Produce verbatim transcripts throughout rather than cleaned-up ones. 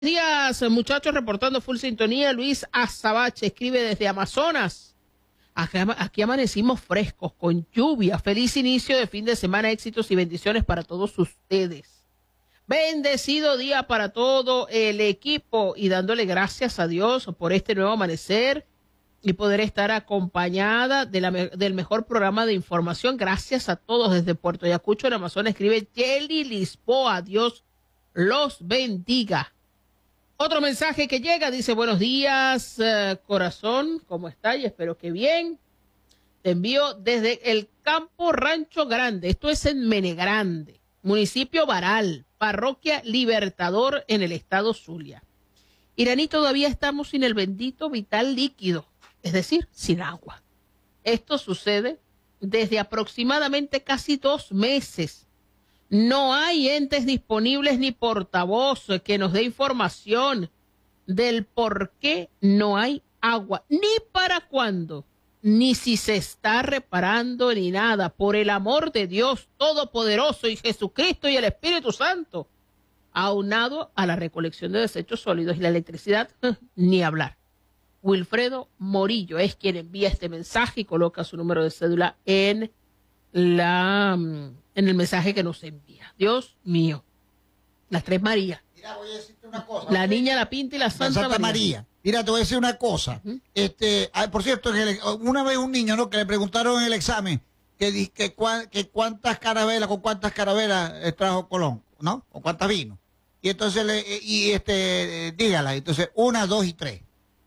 Días, muchachos, reportando full sintonía. Luis Azabache escribe desde Amazonas. Aquí, aquí amanecimos frescos, con lluvia. Feliz inicio de fin de semana, éxitos y bendiciones para todos ustedes. Bendecido día para todo el equipo y dándole gracias a Dios por este nuevo amanecer y poder estar acompañada de la, del mejor programa de información. Gracias a todos desde Puerto Ayacucho, en Amazonas, escribe Jelly Lisboa. Dios los bendiga. Otro mensaje que llega, dice, buenos días, uh, corazón, ¿cómo está? Y espero que bien. Te envío desde el Campo Rancho Grande, esto es en Menegrande, municipio Baral, parroquia Libertador en el estado Zulia. Iraní, todavía estamos sin el bendito vital líquido, es decir, sin agua. Esto sucede desde aproximadamente casi dos meses. No hay entes disponibles ni portavoz que nos dé información del por qué no hay agua, ni para cuándo, ni si se está reparando, ni nada. Por el amor de Dios Todopoderoso y Jesucristo y el Espíritu Santo, aunado a la recolección de desechos sólidos y la electricidad, ni hablar. Wilfredo Morillo es quien envía este mensaje y coloca su número de cédula en la... en el mensaje que nos envía. Dios mío. Las tres Marías. Mira, voy a decirte una cosa. La niña, la pinta y la Santa, Santa María. María. Mira, te voy a decir una cosa. Uh-huh. Este, por cierto, una vez un niño, ¿no?, que le preguntaron en el examen que, que, que cuántas carabelas, con cuántas carabelas trajo Colón, ¿no? O cuántas vino. Y entonces, le, y este, dígala. Entonces, una, dos y tres.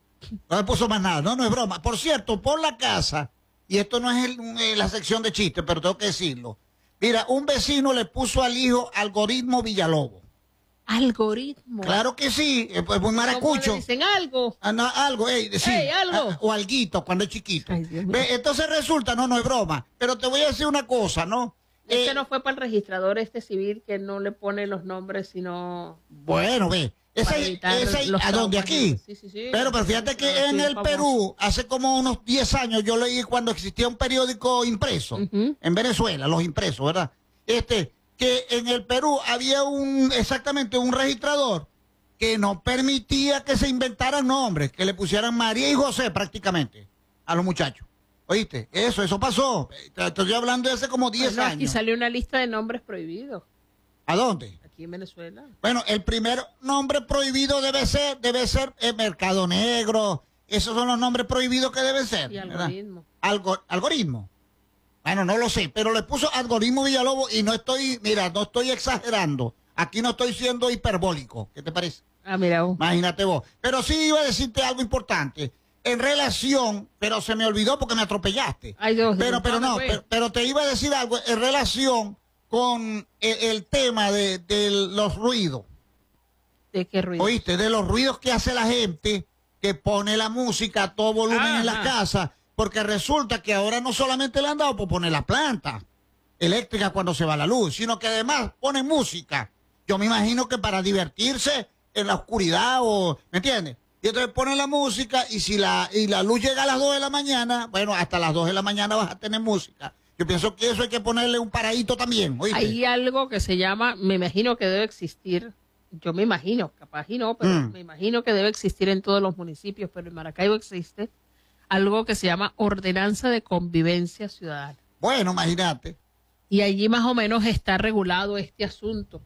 No le puso más nada. No, no es broma. Por cierto, por la casa, y esto no es el, la sección de chistes, pero tengo que decirlo. Mira, un vecino le puso al hijo Algoritmo Villalobos. ¿Algoritmo? Claro que sí, es pues muy maracucho. ¿Cómo le dicen algo? Ah, no, algo, ey, sí, hey, algo. Ah, o alguito cuando es chiquito. Ay, Ve, entonces resulta, no, no es broma, pero te voy a decir una cosa, ¿no? Este eh, no fue para el registrador este civil que no le pone los nombres, sino... Bueno, ve. Esa, esa, ¿a dónde? Aquí. Sí, sí, sí. Pero, pero fíjate que no, en el famoso. Perú, hace como unos diez años, yo leí cuando existía un periódico impreso, uh-huh. en Venezuela, los impresos, ¿verdad? Este, que en el Perú había un, exactamente un registrador que no permitía que se inventaran nombres, que le pusieran María y José prácticamente a los muchachos. ¿Oíste? Eso, eso pasó. Estoy hablando de hace como diez bueno, años. Aquí salió una lista de nombres prohibidos. ¿A dónde? Aquí en Venezuela. Bueno, el primer nombre prohibido debe ser, debe ser el Mercado Negro. Esos son los nombres prohibidos que deben ser. Y algoritmo. Algo, algoritmo. Bueno, no lo sé, pero le puso Algoritmo Villalobos y no estoy, mira, no estoy exagerando. Aquí no estoy siendo hiperbólico. ¿Qué te parece? Ah, mira vos. Imagínate vos. Pero sí iba a decirte algo importante. En relación, pero se me olvidó porque me atropellaste. Ay, Dios, pero, pero no, pero, pero te iba a decir algo en relación con el, el tema de, de los ruidos. ¿De qué ruido? ¿Oíste? De los ruidos que hace la gente que pone la música a todo volumen ah, en las casas. Porque resulta que ahora no solamente le han dado por poner la planta eléctrica cuando se va la luz, sino que además ponen música. Yo me imagino que para divertirse en la oscuridad, o ¿me entiendes? Y entonces ponen la música y si la, y la luz llega a las dos de la mañana, bueno, hasta las dos de la mañana vas a tener música. Yo pienso que eso hay que ponerle un paradito también, ¿oíste? Hay algo que se llama, me imagino que debe existir, yo me imagino, capaz y no, pero mm. me imagino que debe existir en todos los municipios, pero en Maracaibo existe algo que se llama Ordenanza de Convivencia Ciudadana. Bueno, imagínate. Y allí más o menos está regulado este asunto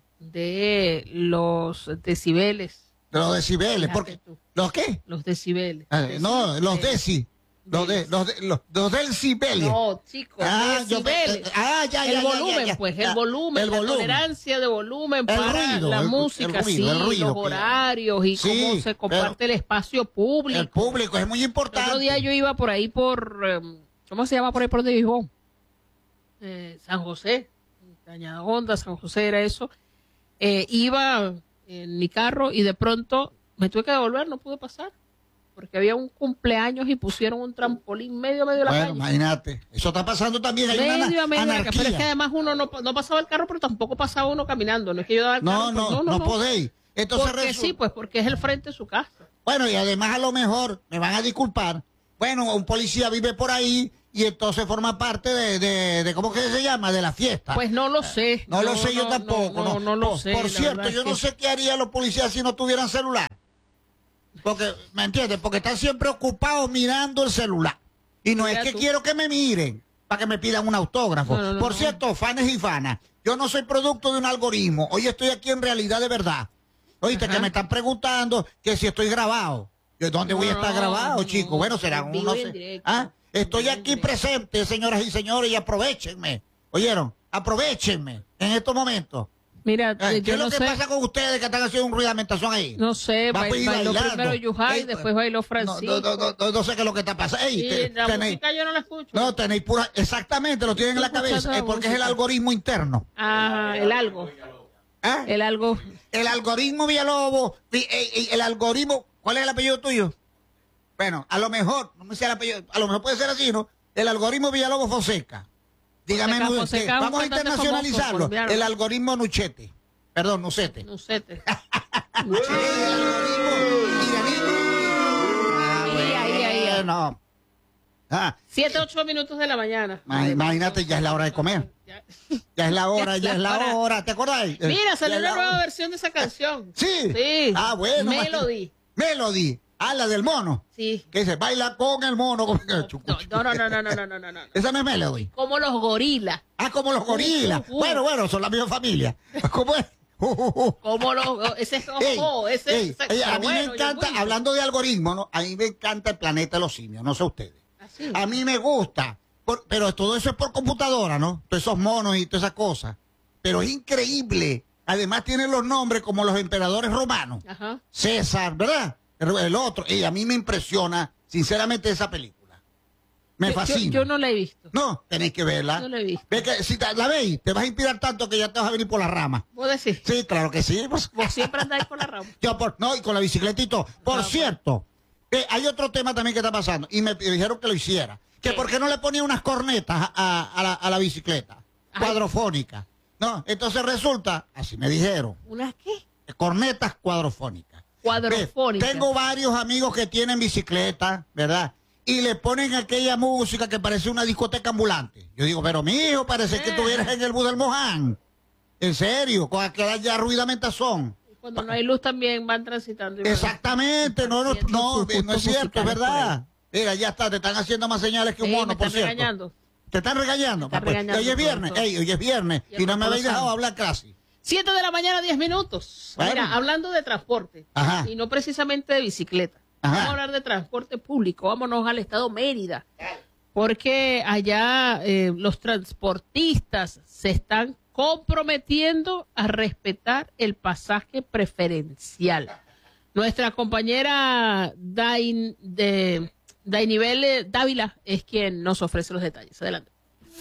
de los decibeles. De los decibeles, porque ¿los qué? Los decibeles. Eh, no, los deci. Los, de, los, de, los, los decibeles. No, chicos, ah, decibeles. Yo, ah, ya, ya, el volumen, ya, ya, ya. pues, el volumen, el la volumen. tolerancia de volumen el para ruido, la el, música, el ruido, sí, el ruido, los horarios y sí, cómo se comparte el espacio público. El público es muy importante. El otro día yo iba por ahí por, um, ¿cómo se llama por ahí por donde vivo? Eh, San José, Cañada Honda, San José era eso. Eh, iba en mi carro y de pronto me tuve que devolver, no pude pasar. Porque había un cumpleaños y pusieron un trampolín medio medio de la bueno, calle. Imagínate, eso está pasando también. Hay medio una medio anarquía. Pero es que además uno no, no pasaba el carro, pero tampoco pasaba uno caminando. No es que yo daba el no, carro. no, pues, no, no, no, no podéis. Entonces porque resu... sí, pues porque es el frente de su casa. Bueno, y además a lo mejor, me van a disculpar, bueno, un policía vive por ahí y entonces forma parte de, de, de ¿cómo que se llama? De la fiesta. Pues no lo sé. No, no lo sé yo no, tampoco. No, no, no lo por, sé. Por cierto, yo no que... sé qué harían los policías si no tuvieran celular. Porque, ¿me entiendes? Porque están siempre ocupados mirando el celular. Y no Mira es que tú. quiero que me miren para que me pidan un autógrafo. No, no, no, por no. cierto, fanes y fanas, yo no soy producto de un algoritmo. Hoy estoy aquí en realidad de verdad. Oíste, Ajá. que me están preguntando que si estoy grabado. ¿De dónde voy a estar grabado, chicos? Bueno, será un... No sé. ¿Ah? Estoy aquí presente, señoras y señores, y aprovechenme. ¿Oyeron? Aprovechenme en estos momentos. Mira, ¿Qué yo es lo no que sé. pasa con ustedes que están haciendo un ruido de lamentación ahí? No sé, Va, bailó, bailó primero Yujay, después bailó Francisco. No, no, no, no, no sé qué es lo que está pasando. Ey, sí, te, la tenéis, música yo no la escucho. No, tenéis pura... Exactamente, lo tienen en la cabeza. Es porque es el algoritmo interno. Ah, el algo. ¿Ah? El algo. El algoritmo Villalobos, el, el, el algoritmo... ¿Cuál es el apellido tuyo? Bueno, a lo mejor, no me sé el apellido, a lo mejor puede ser así, ¿no? El algoritmo Villalobos Fonseca. Dígame, Fonseca, Fonseca, vamos a internacionalizarlo. Famoso, el algoritmo Nuchete. Perdón, Nucete. Nucete. Nucete. El algoritmo iraní. Ah, ahí, ahí, ahí, ahí. No. Ah. Siete, ocho minutos de la mañana. Imagínate, ya es la hora de comer. Ya, ya es la hora, ya es la hora. hora. ¿Te acordáis? Mira, salió una nueva versión de esa canción. Sí. Sí. Ah, bueno. Melody. Melody. Ah, la del mono. Sí. Que dice, baila con el mono. No, no, no, no, no, no, no, no, no. Esa no es Melody. Como los gorilas. Ah, como los gorilas. Uh, uh, uh. Bueno, bueno, son la misma familia. ¿Cómo es? Uh, uh, uh. Como los, ese es ojo, ese, ey, ese, ey, a mí bueno, me encanta, hablando de algoritmos, ¿no? A mí me encanta el planeta de los simios, no sé ustedes. ¿Así? A mí me gusta, por, pero todo eso es por computadora, ¿no? Todos esos monos y todas esas cosas. Pero es increíble. Además tienen los nombres como los emperadores romanos. Ajá. César, ¿verdad? El, el otro. Y a mí me impresiona, sinceramente, esa película. Me yo, fascina. Yo, yo no la he visto. No, tenéis que verla. No la he visto. Ve que, si te, la veis, te vas a inspirar tanto que ya te vas a venir por la rama. ¿Vos decís? Sí, claro que sí. Pues, Vos siempre andáis por la rama. Yo por, no, y con la bicicletito. Por ah, cierto, eh, hay otro tema también que está pasando. Y me, me dijeron que lo hiciera. Que ¿Qué? ¿Por qué no le ponía unas cornetas a, a, la, a la bicicleta? Ay. Cuadrofónicas. No, entonces resulta, así me dijeron. ¿Unas qué? Cornetas cuadrofónicas. Cuadrofónicas. Eh, tengo varios amigos que tienen bicicleta, ¿verdad? Y le ponen aquella música que parece una discoteca ambulante. Yo digo, pero mijo, parece eh. que estuvieras en el bus del Moján. En serio, con aquella ya ruidamentazón. Cuando no hay luz también van transitando. Exactamente, no, no, no, no es cierto, es verdad. Mira, ya está, te están haciendo más señales que un sí, mono, me por están cierto. Regañando. Te están regañando. Están pues, regañando hoy es viernes, ey, hoy es viernes, y, y no me habéis dejado hablar casi. Siete de la mañana, diez minutos. Bueno. Mira, hablando de transporte, Ajá. y no precisamente de bicicleta. Ajá. Vamos a hablar de transporte público. Vámonos al estado Mérida, porque allá eh, los transportistas se están comprometiendo a respetar el pasaje preferencial. Nuestra compañera Dain, de Dainibel Dávila es quien nos ofrece los detalles. Adelante.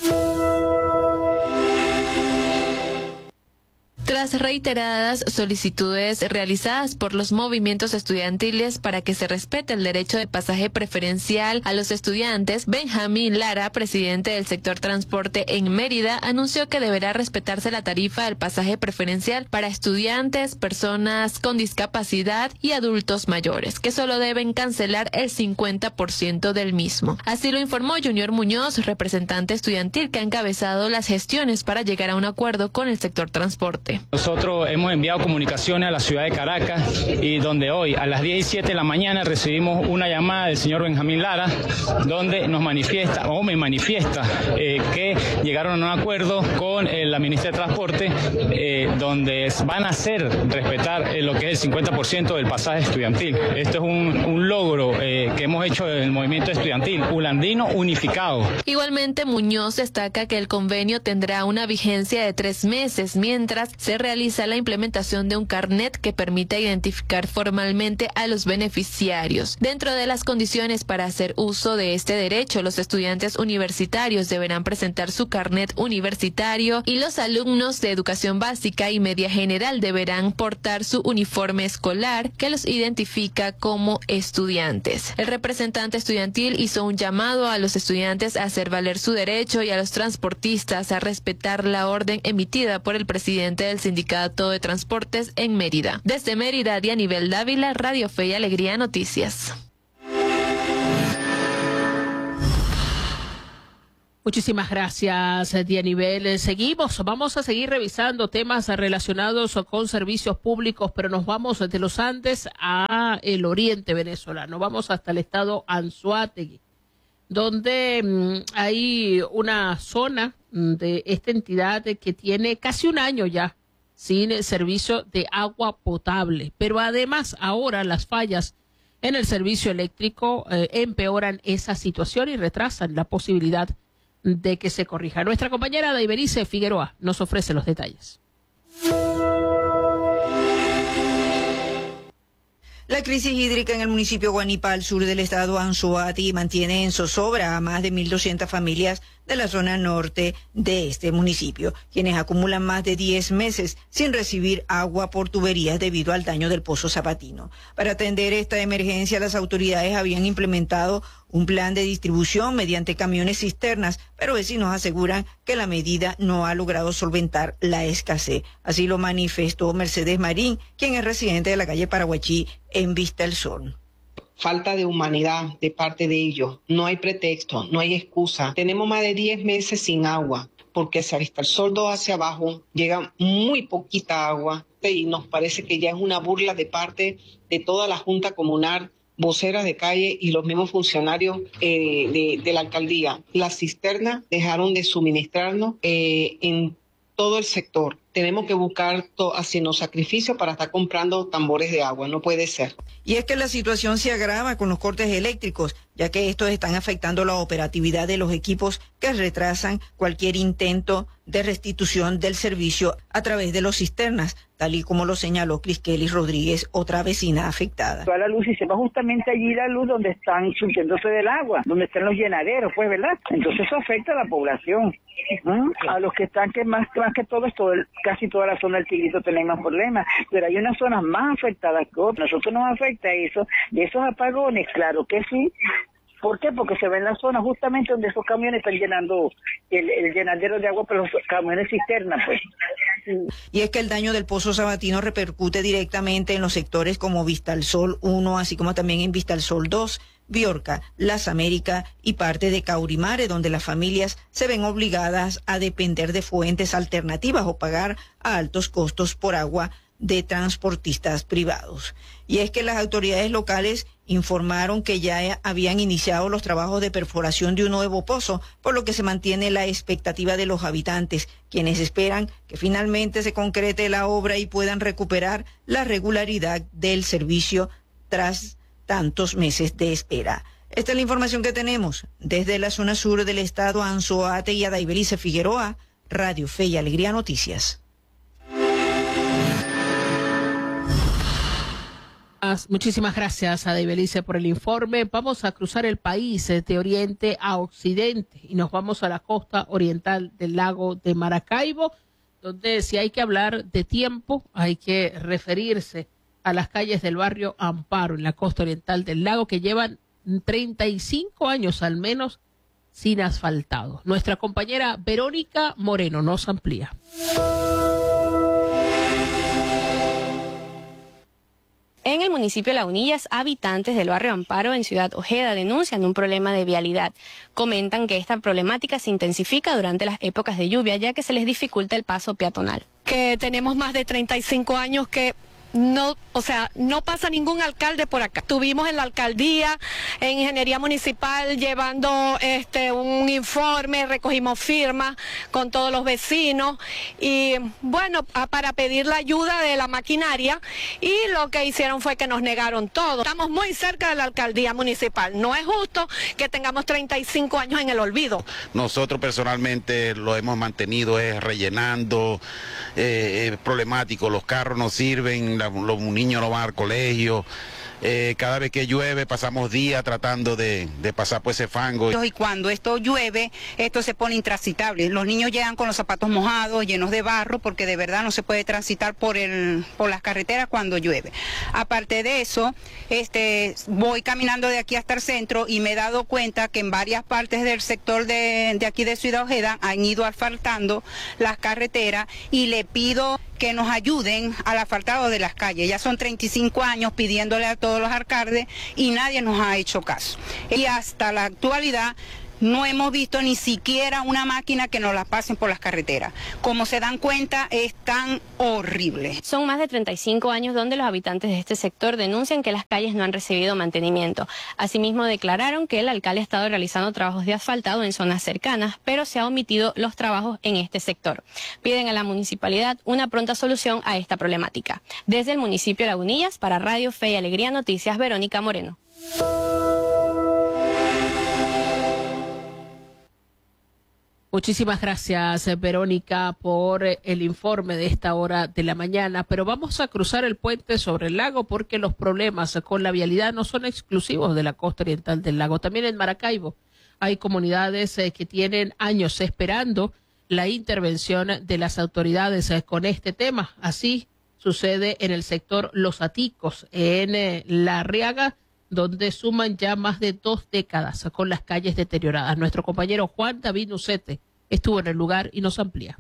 Tras reiteradas solicitudes realizadas por los movimientos estudiantiles para que se respete el derecho de pasaje preferencial a los estudiantes, Benjamín Lara, presidente del sector transporte en Mérida, anunció que deberá respetarse la tarifa del pasaje preferencial para estudiantes, personas con discapacidad y adultos mayores, que solo deben cancelar el cincuenta por ciento del mismo. Así lo informó Junior Muñoz, representante estudiantil que ha encabezado las gestiones para llegar a un acuerdo con el sector transporte. Nosotros hemos enviado comunicaciones a la ciudad de Caracas y donde hoy a las diez y siete de la mañana recibimos una llamada del señor Benjamín Lara donde nos manifiesta o me manifiesta eh, que llegaron a un acuerdo con eh, la ministra de Transporte eh, donde van a hacer respetar eh, lo que es el cincuenta por ciento del pasaje estudiantil. Esto es un, un logro eh, que hemos hecho en el movimiento estudiantil, Ulandino unificado. Igualmente Muñoz destaca que el convenio tendrá una vigencia de tres meses mientras se realiza la implementación de un carnet que permita identificar formalmente a los beneficiarios. Dentro de las condiciones para hacer uso de este derecho, los estudiantes universitarios deberán presentar su carnet universitario y los alumnos de educación básica y media general deberán portar su uniforme escolar que los identifica como estudiantes. El representante estudiantil hizo un llamado a los estudiantes a hacer valer su derecho y a los transportistas a respetar la orden emitida por el presidente del Sindicato de Transportes en Mérida. Desde Mérida, Dainibel Dávila, Radio Fe y Alegría Noticias. Muchísimas gracias, Dianibel. Seguimos, vamos a seguir revisando temas relacionados con servicios públicos, pero nos vamos de los Andes a el oriente venezolano. Vamos hasta el estado Anzoátegui, donde mmm, hay una zona de esta entidad que tiene casi un año ya sin servicio de agua potable, pero además ahora las fallas en el servicio eléctrico eh, empeoran esa situación y retrasan la posibilidad de que se corrija. Nuestra compañera Daiberice Figueroa nos ofrece los detalles. La crisis hídrica en el municipio Guanipa, al sur del estado Anzoátegui, mantiene en zozobra a más de mil doscientas familias de la zona norte de este municipio, quienes acumulan más de diez meses sin recibir agua por tuberías debido al daño del pozo Zapatino. Para atender esta emergencia, las autoridades habían implementado un plan de distribución mediante camiones cisternas, pero vecinos aseguran que la medida no ha logrado solventar la escasez. Así lo manifestó Mercedes Marín, quien es residente de la calle Paraguachí en Vista el Sol. Falta de humanidad de parte de ellos. No hay pretexto, no hay excusa. Tenemos más de diez meses sin agua, porque hacia Vista el Sol dos hacia abajo llega muy poquita agua y nos parece que ya es una burla de parte de toda la Junta Comunal, voceras de calle y los mismos funcionarios eh, de, de la alcaldía. Las cisternas dejaron de suministrarnos eh, en todo el sector. Tenemos que buscar to- haciendo sacrificios para estar comprando tambores de agua. No puede ser. Y es que la situación se agrava con los cortes eléctricos, ya que estos están afectando la operatividad de los equipos que retrasan cualquier intento de restitución del servicio a través de los cisternas, tal y como lo señaló Crisquelis Rodríguez, otra vecina afectada. Toda la luz y se va justamente allí la luz donde están surtiéndose del agua, donde están los llenaderos, pues, ¿verdad? Entonces eso afecta a la población. ¿Mm? A los que están, que más, más que todo, es todo el, casi toda la zona del Tigrito tenemos problemas, pero hay unas zonas más afectadas que otras. Nosotros nos afecta eso, de esos apagones, claro que sí. ¿Por qué? Porque se ve en la zona justamente donde esos camiones están llenando el, el llenadero de agua por los camiones cisternas, pues. Y es que el daño del pozo Sabatino repercute directamente en los sectores como Vista al Sol uno, así como también en Vista al Sol dos, Biorca, Las Américas y parte de Caurimare, donde las familias se ven obligadas a depender de fuentes alternativas o pagar a altos costos por agua de transportistas privados. Y es que las autoridades locales informaron que ya habían iniciado los trabajos de perforación de un nuevo pozo, por lo que se mantiene la expectativa de los habitantes, quienes esperan que finalmente se concrete la obra y puedan recuperar la regularidad del servicio tras tantos meses de espera. Esta es la información que tenemos desde la zona sur del estado Anzoátegui. Y Daiberice Figueroa, Radio Fe y Alegría Noticias. Muchísimas gracias a Daiberice por el informe. Vamos a cruzar el país de oriente a occidente y nos vamos a la costa oriental del lago de Maracaibo, donde si hay que hablar de tiempo, hay que referirse a las calles del barrio Amparo en la costa oriental del lago, que llevan treinta y cinco años al menos sin asfaltado. Nuestra compañera Verónica Moreno nos amplía. En el municipio de Lagunillas, habitantes del barrio Amparo en Ciudad Ojeda denuncian un problema de vialidad. Comentan que esta problemática se intensifica durante las épocas de lluvia, ya que se les dificulta el paso peatonal. Que tenemos más de treinta y cinco años que no, o sea, no pasa ningún alcalde por acá. Estuvimos en la alcaldía, en ingeniería municipal, llevando este un informe, recogimos firmas con todos los vecinos y bueno, a, para pedir la ayuda de la maquinaria, y lo que hicieron fue que nos negaron todo. Estamos muy cerca de la alcaldía municipal. No es justo que tengamos treinta y cinco años en el olvido. Nosotros personalmente lo hemos mantenido es rellenando, eh, es problemático, los carros no sirven, la, los niños no van al colegio. Eh, cada vez que llueve pasamos días tratando de, de pasar por ese fango. Y cuando esto llueve, esto se pone intransitable. Los niños llegan con los zapatos mojados, llenos de barro, porque de verdad no se puede transitar por el, por las carreteras cuando llueve. Aparte de eso, este, voy caminando de aquí hasta el centro y me he dado cuenta que en varias partes del sector de, de aquí de Ciudad Ojeda han ido asfaltando las carreteras, y le pido que nos ayuden al asfaltado de las calles. Ya son treinta y cinco años pidiéndole a todos los alcaldes y nadie nos ha hecho caso. Y hasta la actualidad no hemos visto ni siquiera una máquina que nos la pasen por las carreteras. Como se dan cuenta, es tan horrible. Son más de treinta y cinco años donde los habitantes de este sector denuncian que las calles no han recibido mantenimiento. Asimismo, declararon que el alcalde ha estado realizando trabajos de asfaltado en zonas cercanas, pero se ha omitido los trabajos en este sector. Piden a la municipalidad una pronta solución a esta problemática. Desde el municipio de Lagunillas, para Radio Fe y Alegría Noticias, Verónica Moreno. Muchísimas gracias, Verónica, por el informe de esta hora de la mañana. Pero vamos a cruzar el puente sobre el lago porque los problemas con la vialidad no son exclusivos de la costa oriental del lago. También en Maracaibo hay comunidades eh, que tienen años esperando la intervención de las autoridades eh, con este tema. Así sucede en el sector Los Aticos, en eh, La Arriaga, donde suman ya más de dos décadas con las calles deterioradas. Nuestro compañero Juan David Nucete estuvo en el lugar y nos amplía.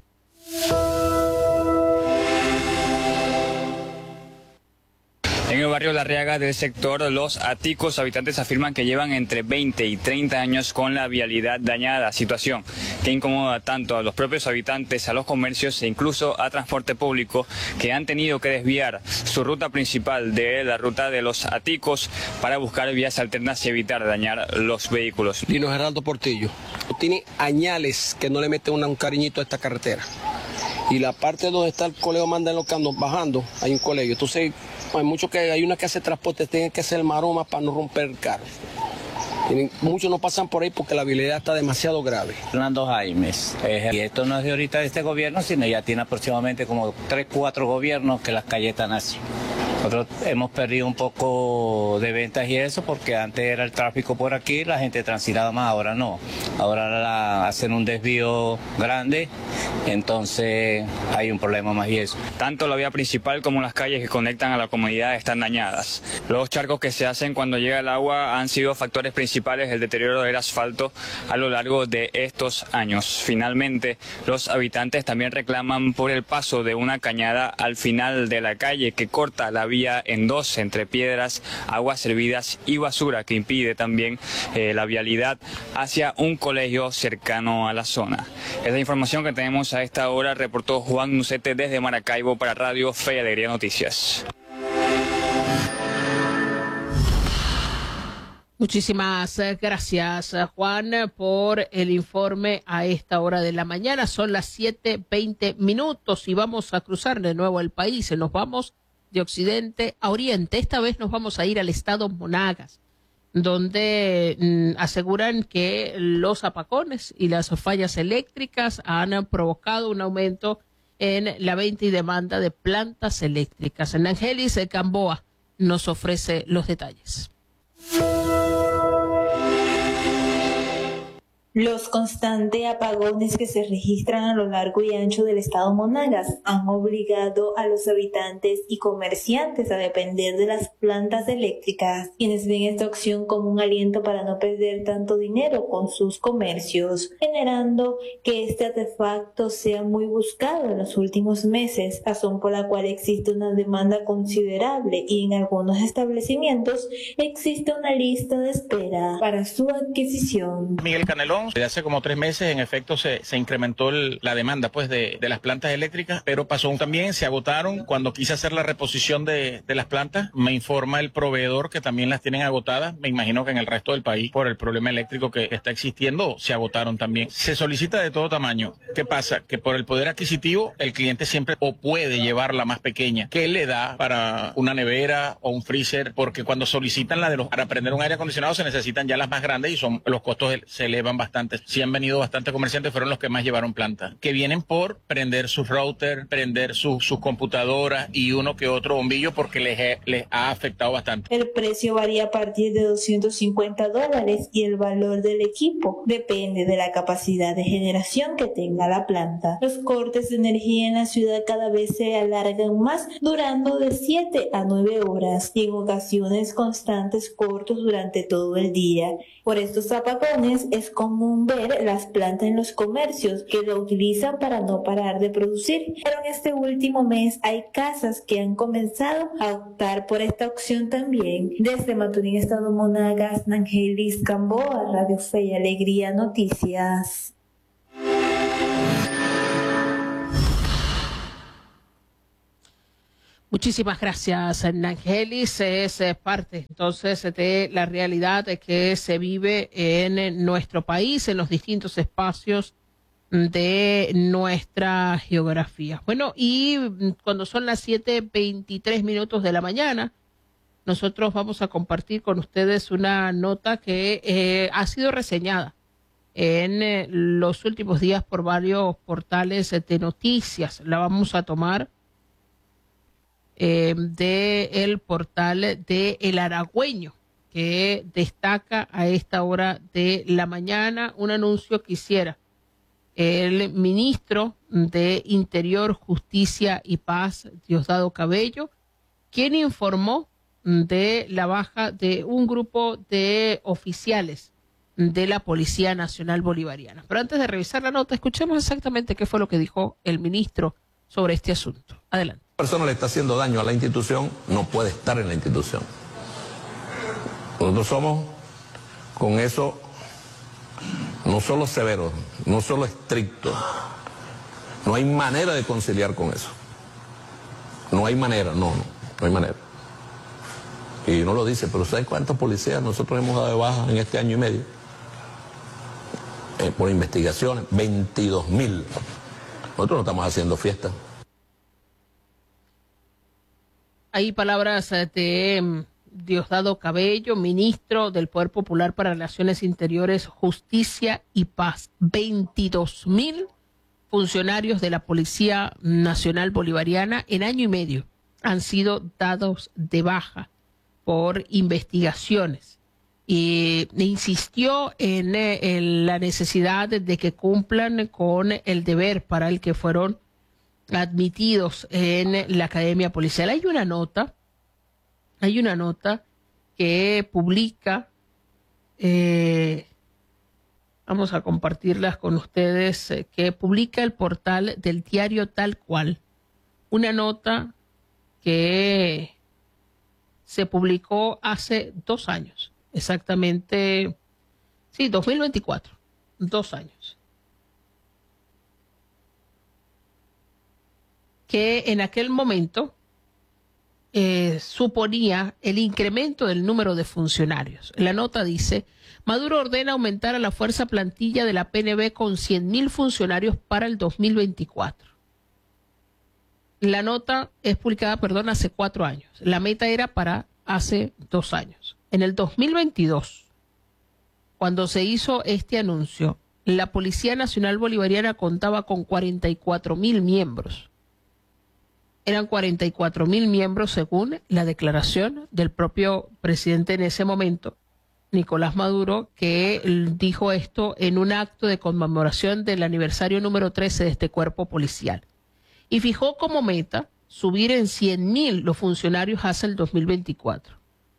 En el barrio La Arriaga del sector Los Aticos, habitantes afirman que llevan entre veinte y treinta años con la vialidad dañada, situación que incomoda tanto a los propios habitantes, a los comercios e incluso a transporte público, que han tenido que desviar su ruta principal de la ruta de Los Aticos para buscar vías alternas y evitar dañar los vehículos. Lino Geraldo Portillo, tiene añales que no le meten una, un cariñito a esta carretera. Y la parte donde está el colegio Manda en los Candos bajando, hay un colegio. Entonces hay muchos que hay una que hace transporte, tienen que hacer maroma para no romper el carro. Tienen, muchos no pasan por ahí porque la vialidad está demasiado grave. Fernando Jaimes, eh, y esto no es de ahorita de este gobierno, sino ya tiene aproximadamente como tres, cuatro gobiernos que las calles están así. Nosotros hemos perdido un poco de ventas y eso porque antes era el tráfico por aquí, la gente transitaba más, ahora no. Ahora la, hacen un desvío grande, entonces hay un problema más y eso. Tanto la vía principal como las calles que conectan a la comunidad están dañadas. Los charcos que se hacen cuando llega el agua han sido factores principales del deterioro del asfalto a lo largo de estos años. Finalmente, los habitantes también reclaman por el paso de una cañada al final de la calle que corta la vía en dos entre piedras, aguas servidas y basura, que impide también eh, la vialidad hacia un colegio cercano a la zona. Es la información que tenemos a esta hora, reportó Juan Nucete desde Maracaibo para Radio Fe y Alegría Noticias. Muchísimas gracias, Juan, por el informe a esta hora de la mañana. Son las siete veinte minutos y vamos a cruzar de nuevo el país. Nos vamos de occidente a oriente. Esta vez nos vamos a ir al estado Monagas, donde mm, aseguran que los apagones y las fallas eléctricas han provocado un aumento en la venta y demanda de plantas eléctricas. En Angelis Camboa nos ofrece los detalles. Los constantes apagones que se registran a lo largo y ancho del estado Monagas han obligado a los habitantes y comerciantes a depender de las plantas eléctricas, quienes ven esta opción como un aliento para no perder tanto dinero con sus comercios, generando que este artefacto sea muy buscado en los últimos meses, razón por la cual existe una demanda considerable y en algunos establecimientos existe una lista de espera para su adquisición. Miguel Canelón. Desde hace como tres meses, en efecto, se, se incrementó el, la demanda pues de, de las plantas eléctricas, pero pasó también, se agotaron. Cuando quise hacer la reposición de, de las plantas, me informa el proveedor que también las tienen agotadas. Me imagino que en el resto del país, por el problema eléctrico que está existiendo, se agotaron también. Se solicita de todo tamaño. ¿Qué pasa? Que por el poder adquisitivo, el cliente siempre o puede llevar la más pequeña. ¿Qué le da para una nevera o un freezer? Porque cuando solicitan la de los, para prender un aire acondicionado, se necesitan ya las más grandes y son los costos se elevan bastante. Sí han venido bastantes comerciantes, fueron los que más llevaron planta, que vienen por prender sus routers, prender sus su computadoras y uno que otro bombillo porque les, les ha afectado bastante. El precio varía a partir de doscientos cincuenta dólares y el valor del equipo depende de la capacidad de generación que tenga la planta. Los cortes de energía en la ciudad cada vez se alargan más, durando de siete a nueve horas y en ocasiones constantes cortos durante todo el día. Por estos apagones es común común ver las plantas en los comercios que lo utilizan para no parar de producir. Pero en este último mes hay casas que han comenzado a optar por esta opción también. Desde Maturín, Estado Monagas, Nangelis Gamboa, Radio Fe y Alegría Noticias. Muchísimas gracias, Nangelis. Es eh, parte entonces de la realidad que se vive en nuestro país, en los distintos espacios de nuestra geografía. Bueno, y cuando son las siete veintitrés minutos de la mañana, nosotros vamos a compartir con ustedes una nota que eh, ha sido reseñada en eh, los últimos días por varios portales de noticias. La vamos a tomar Eh, del portal de El Aragüeño, que destaca a esta hora de la mañana un anuncio que hiciera el ministro de Interior, Justicia y Paz, Diosdado Cabello, quien informó de la baja de un grupo de oficiales de la Policía Nacional Bolivariana. Pero antes de revisar la nota, escuchemos exactamente qué fue lo que dijo el ministro sobre este asunto. Adelante. Persona le está haciendo daño a la institución, no puede estar en la institución. Nosotros somos con eso no solo severos, no solo estrictos, no hay manera de conciliar con eso. No hay manera, no, no, no hay manera. Y uno lo dice, pero ¿saben cuántos policías nosotros hemos dado de baja en este año y medio? Eh, por investigaciones, veintidós mil. Nosotros no estamos haciendo fiesta. Hay palabras de Diosdado Cabello, ministro del Poder Popular para Relaciones Interiores, Justicia y Paz. veintidós mil funcionarios de la Policía Nacional Bolivariana en año y medio han sido dados de baja por investigaciones. Y insistió en, en la necesidad de que cumplan con el deber para el que fueron admitidos en la Academia Policial. Hay una nota, hay una nota que publica, eh, vamos a compartirlas con ustedes, eh, que publica el portal del diario Tal Cual, una nota que se publicó hace dos años, exactamente, sí, dos mil veinticuatro, dos años. Que en aquel momento eh, suponía el incremento del número de funcionarios. La nota dice, Maduro ordena aumentar a la fuerza plantilla de la P N B con cien mil funcionarios para el dos mil veinticuatro. La nota es publicada, perdón, hace cuatro años. La meta era para hace dos años. En el dos mil veintidós, cuando se hizo este anuncio, la Policía Nacional Bolivariana contaba con cuarenta y cuatro mil miembros. Eran cuarenta y cuatro mil miembros según la declaración del propio presidente en ese momento, Nicolás Maduro, que dijo esto en un acto de conmemoración del aniversario número trece de este cuerpo policial. Y fijó como meta subir en cien mil los funcionarios hasta el dos mil veinticuatro.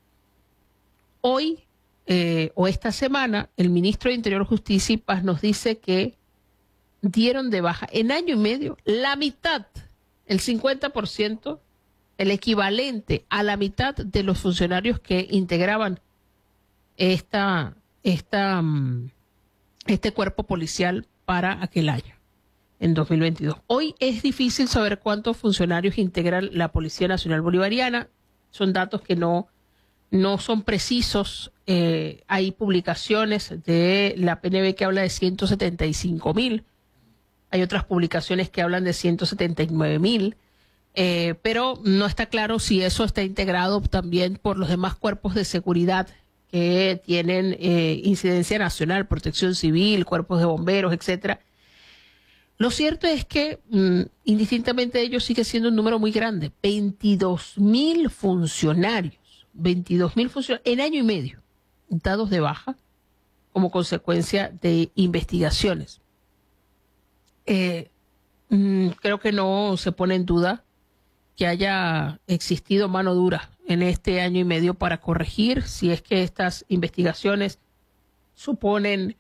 Hoy, eh, o esta semana, el ministro de Interior, Justicia y Paz nos dice que dieron de baja en año y medio la mitad, el cincuenta por ciento, el equivalente a la mitad de los funcionarios que integraban esta, esta, este cuerpo policial para aquel año, en dos mil veintidós. Hoy es difícil saber cuántos funcionarios integran la Policía Nacional Bolivariana. Son datos que no, no son precisos. Eh, hay publicaciones de la P N B que habla de ciento setenta y cinco mil. Hay otras publicaciones que hablan de ciento setenta y nueve mil, eh, pero no está claro si eso está integrado también por los demás cuerpos de seguridad que tienen eh, incidencia nacional, protección civil, cuerpos de bomberos, etcétera. Lo cierto es que, mmm, indistintamente de ellos, sigue siendo un número muy grande. veintidós mil funcionarios, veintidós mil funcionarios en año y medio, dados de baja como consecuencia de investigaciones. Eh, mmm, creo que no se pone en duda que haya existido mano dura en este año y medio para corregir si es que estas investigaciones suponen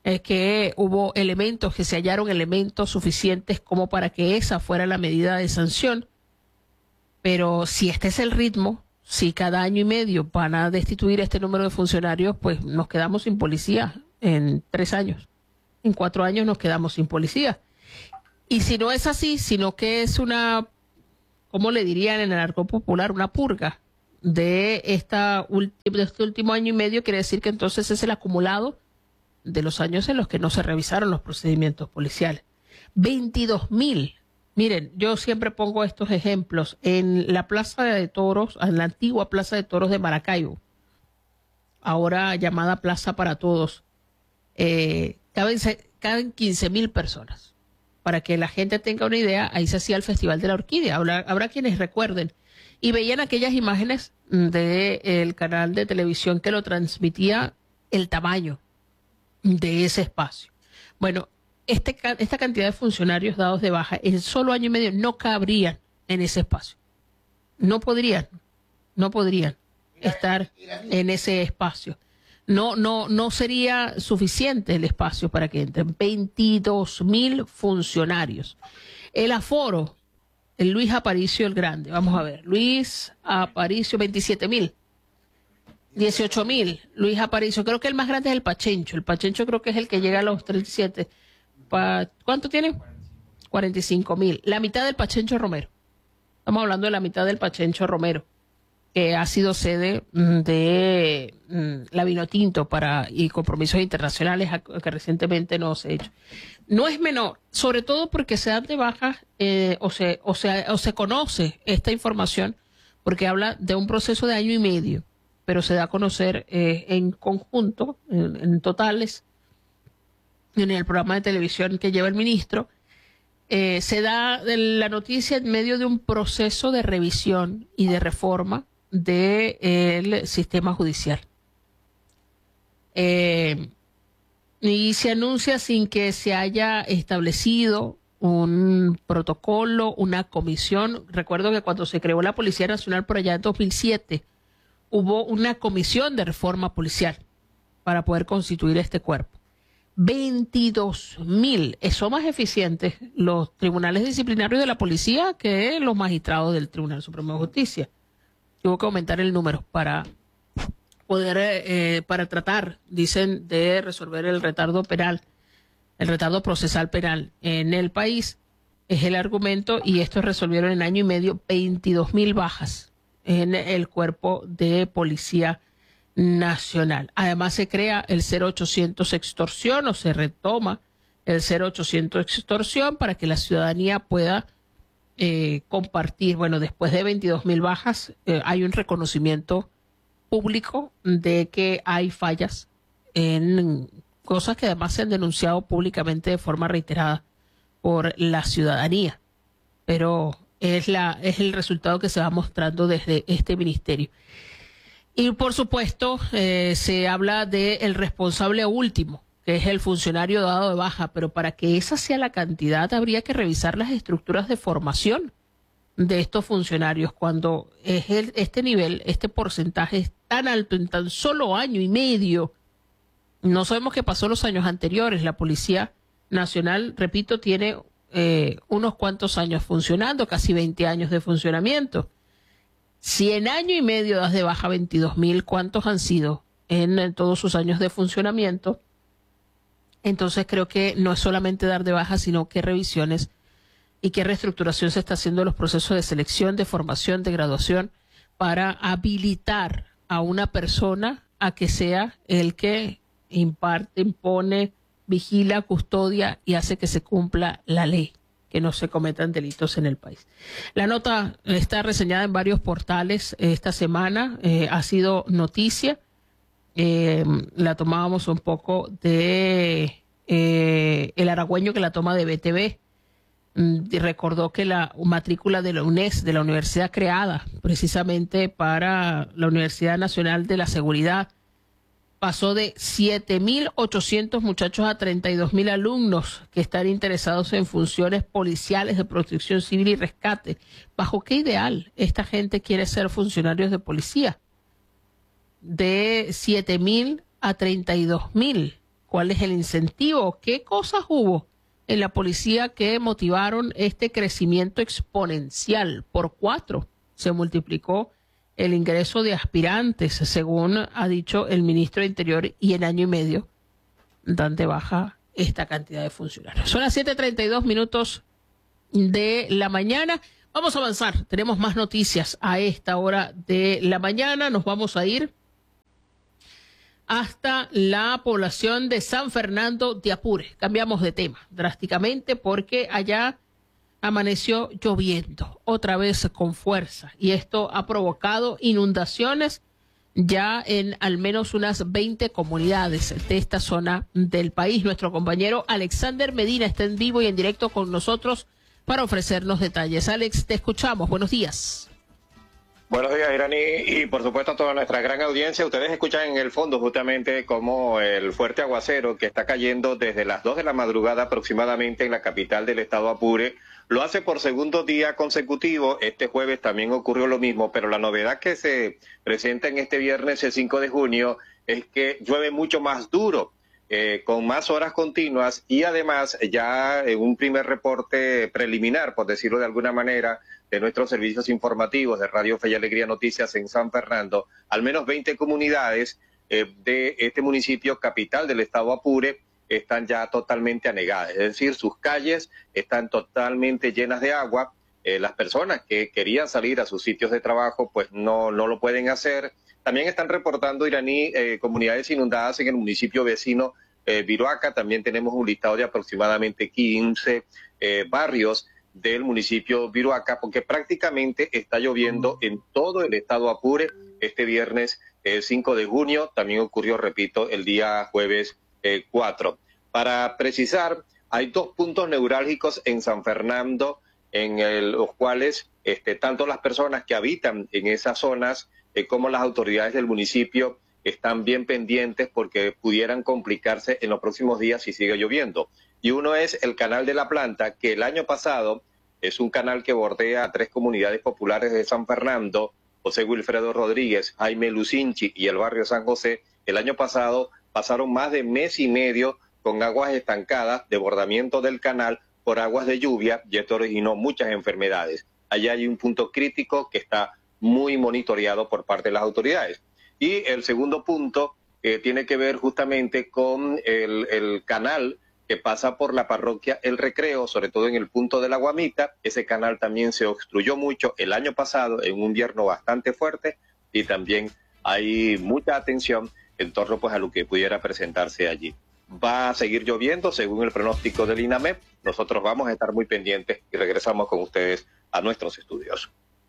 es que hubo elementos, que se hallaron elementos suficientes como para que esa fuera la medida de sanción. Pero si este es el ritmo, si cada año y medio van a destituir este número de funcionarios, pues nos quedamos sin policía en tres años. En cuatro años nos quedamos sin policía. Y si no es así, sino que es una, ¿cómo le dirían en el argot popular? Una purga de, esta, de este último año y medio, quiere decir que entonces es el acumulado de los años en los que no se revisaron los procedimientos policiales. veintidós mil. Miren, yo siempre pongo estos ejemplos. En la Plaza de Toros, en la antigua Plaza de Toros de Maracaibo, ahora llamada Plaza para Todos, eh, caben, caben quince mil personas. Para que la gente tenga una idea, ahí se hacía el Festival de la Orquídea. Habrá, habrá quienes recuerden y veían aquellas imágenes del canal de televisión que lo transmitía, el tamaño de ese espacio. Bueno, este, esta cantidad de funcionarios dados de baja en solo año y medio no cabrían en ese espacio. No podrían, no podrían estar en ese espacio. No, no, no sería suficiente el espacio para que entren veintidós mil funcionarios. El aforo, el Luis Aparicio el Grande, vamos a ver, Luis Aparicio, veintisiete mil. dieciocho mil, Luis Aparicio, creo que el más grande es el Pachencho, el Pachencho creo que es el que llega a los treinta y siete. Pa, ¿Cuánto tiene? cuarenta y cinco mil, la mitad del Pachencho Romero, estamos hablando de la mitad del Pachencho Romero, que ha sido sede de mm, la Vinotinto para, y compromisos internacionales que recientemente no se ha hecho. No es menor, sobre todo porque se dan de baja eh, o, se, o, se, o se conoce esta información, porque habla de un proceso de año y medio, pero se da a conocer eh, en conjunto, en, en totales, en el programa de televisión que lleva el ministro. Eh, se da la noticia en medio de un proceso de revisión y de reforma del sistema judicial. Eh, y se anuncia sin que se haya establecido un protocolo, una comisión. Recuerdo que cuando se creó la Policía Nacional por allá en dos mil siete, hubo una comisión de reforma policial para poder constituir este cuerpo. veintidós mil, son más eficientes los tribunales disciplinarios de la policía que los magistrados del Tribunal Supremo de Justicia. Tuvo que aumentar el número para poder, eh, para tratar, dicen, de resolver el retardo penal, el retardo procesal penal en el país. Es el argumento, y estos resolvieron en año y medio veintidós mil bajas en el cuerpo de Policía Nacional. Además se crea el cero ochocientos extorsión, o se retoma el cero ochocientos extorsión para que la ciudadanía pueda eh, compartir. Bueno, después de veintidós mil bajas eh, hay un reconocimiento público de que hay fallas en cosas que además se han denunciado públicamente de forma reiterada por la ciudadanía, pero es la es el resultado que se va mostrando desde este ministerio. Y por supuesto eh, se habla del responsable último, que es el funcionario dado de baja, pero para que esa sea la cantidad habría que revisar las estructuras de formación de estos funcionarios. Cuando es el, este nivel, este porcentaje es tan alto en tan solo año y medio, no sabemos qué pasó los años anteriores. La Policía Nacional, repito, tiene eh, unos cuantos años funcionando, casi veinte años de funcionamiento. Si en año y medio das de baja veintidós mil, ¿cuántos han sido en, en todos sus años de funcionamiento? Entonces creo que no es solamente dar de baja, sino qué revisiones y qué reestructuración se está haciendo de los procesos de selección, de formación, de graduación, para habilitar a una persona a que sea el que imparte, impone, vigila, custodia y hace que se cumpla la ley, que no se cometan delitos en el país. La nota está reseñada en varios portales esta semana, eh, ha sido noticia, eh, la tomábamos un poco de eh, El Aragüeño, que la toma de B T V, y recordó que la matrícula de la U N E S, de la universidad creada precisamente para la Universidad Nacional de la Seguridad, pasó de siete mil ochocientos muchachos a treinta y dos mil alumnos que están interesados en funciones policiales de protección civil y rescate. ¿Bajo qué ideal esta gente quiere ser funcionarios de policía? De siete mil a treinta y dos mil. ¿Cuál es el incentivo? ¿Qué cosas hubo en la policía que motivaron este crecimiento exponencial? Por cuatro se multiplicó el ingreso de aspirantes, según ha dicho el ministro de Interior, y en año y medio dan de baja esta cantidad de funcionarios. Son las siete treinta y dos minutos de la mañana. Vamos a avanzar. Tenemos más noticias a esta hora de la mañana. Nos vamos a ir hasta la población de San Fernando de Apure. Cambiamos de tema drásticamente porque allá amaneció lloviendo otra vez con fuerza y esto ha provocado inundaciones ya en al menos unas veinte comunidades de esta zona del país. Nuestro compañero Alexander Medina está en vivo y en directo con nosotros para ofrecernos detalles. Alex, te escuchamos. Buenos días. Buenos días, Irani, y por supuesto a toda nuestra gran audiencia. Ustedes escuchan en el fondo justamente como el fuerte aguacero que está cayendo desde las dos de la madrugada aproximadamente en la capital del estado Apure. Lo hace por segundo día consecutivo. Este jueves también ocurrió lo mismo, pero la novedad que se presenta en este viernes, el cinco de junio, es que llueve mucho más duro, eh, con más horas continuas y además ya en un primer reporte preliminar, por decirlo de alguna manera, de nuestros servicios informativos de Radio Fe y Alegría Noticias en San Fernando, al menos veinte comunidades eh, de este municipio capital del estado Apure están ya totalmente anegadas, es decir, sus calles están totalmente llenas de agua. Eh, las personas que querían salir a sus sitios de trabajo pues no, no lo pueden hacer. También están reportando, Iraní, eh, comunidades inundadas en el municipio vecino eh, Viruaca. También tenemos un listado de aproximadamente quince eh, barrios del municipio Viruaca, porque prácticamente está lloviendo en todo el estado Apure. Este viernes eh, cinco de junio, también ocurrió, repito, el día jueves eh, cuatro. Para precisar, hay dos puntos neurálgicos en San Fernando, en el, los cuales este, tanto las personas que habitan en esas zonas eh, como las autoridades del municipio están bien pendientes porque pudieran complicarse en los próximos días si sigue lloviendo. Y uno es el Canal de la Planta, que el año pasado es un canal que bordea a tres comunidades populares de San Fernando, José Wilfredo Rodríguez, Jaime Lucinchi y el barrio San José. El año pasado pasaron más de mes y medio con aguas estancadas, desbordamiento del canal por aguas de lluvia, y esto originó muchas enfermedades. Allá hay un punto crítico que está muy monitoreado por parte de las autoridades. Y el segundo punto eh, tiene que ver justamente con el, el canal que pasa por la parroquia El Recreo, sobre todo en el punto de la Guamita. Ese canal también se obstruyó mucho el año pasado en un invierno bastante fuerte y también hay mucha atención en torno pues a lo que pudiera presentarse allí. Va a seguir lloviendo según el pronóstico del INAMEP. Nosotros vamos a estar muy pendientes y regresamos con ustedes a nuestros estudios.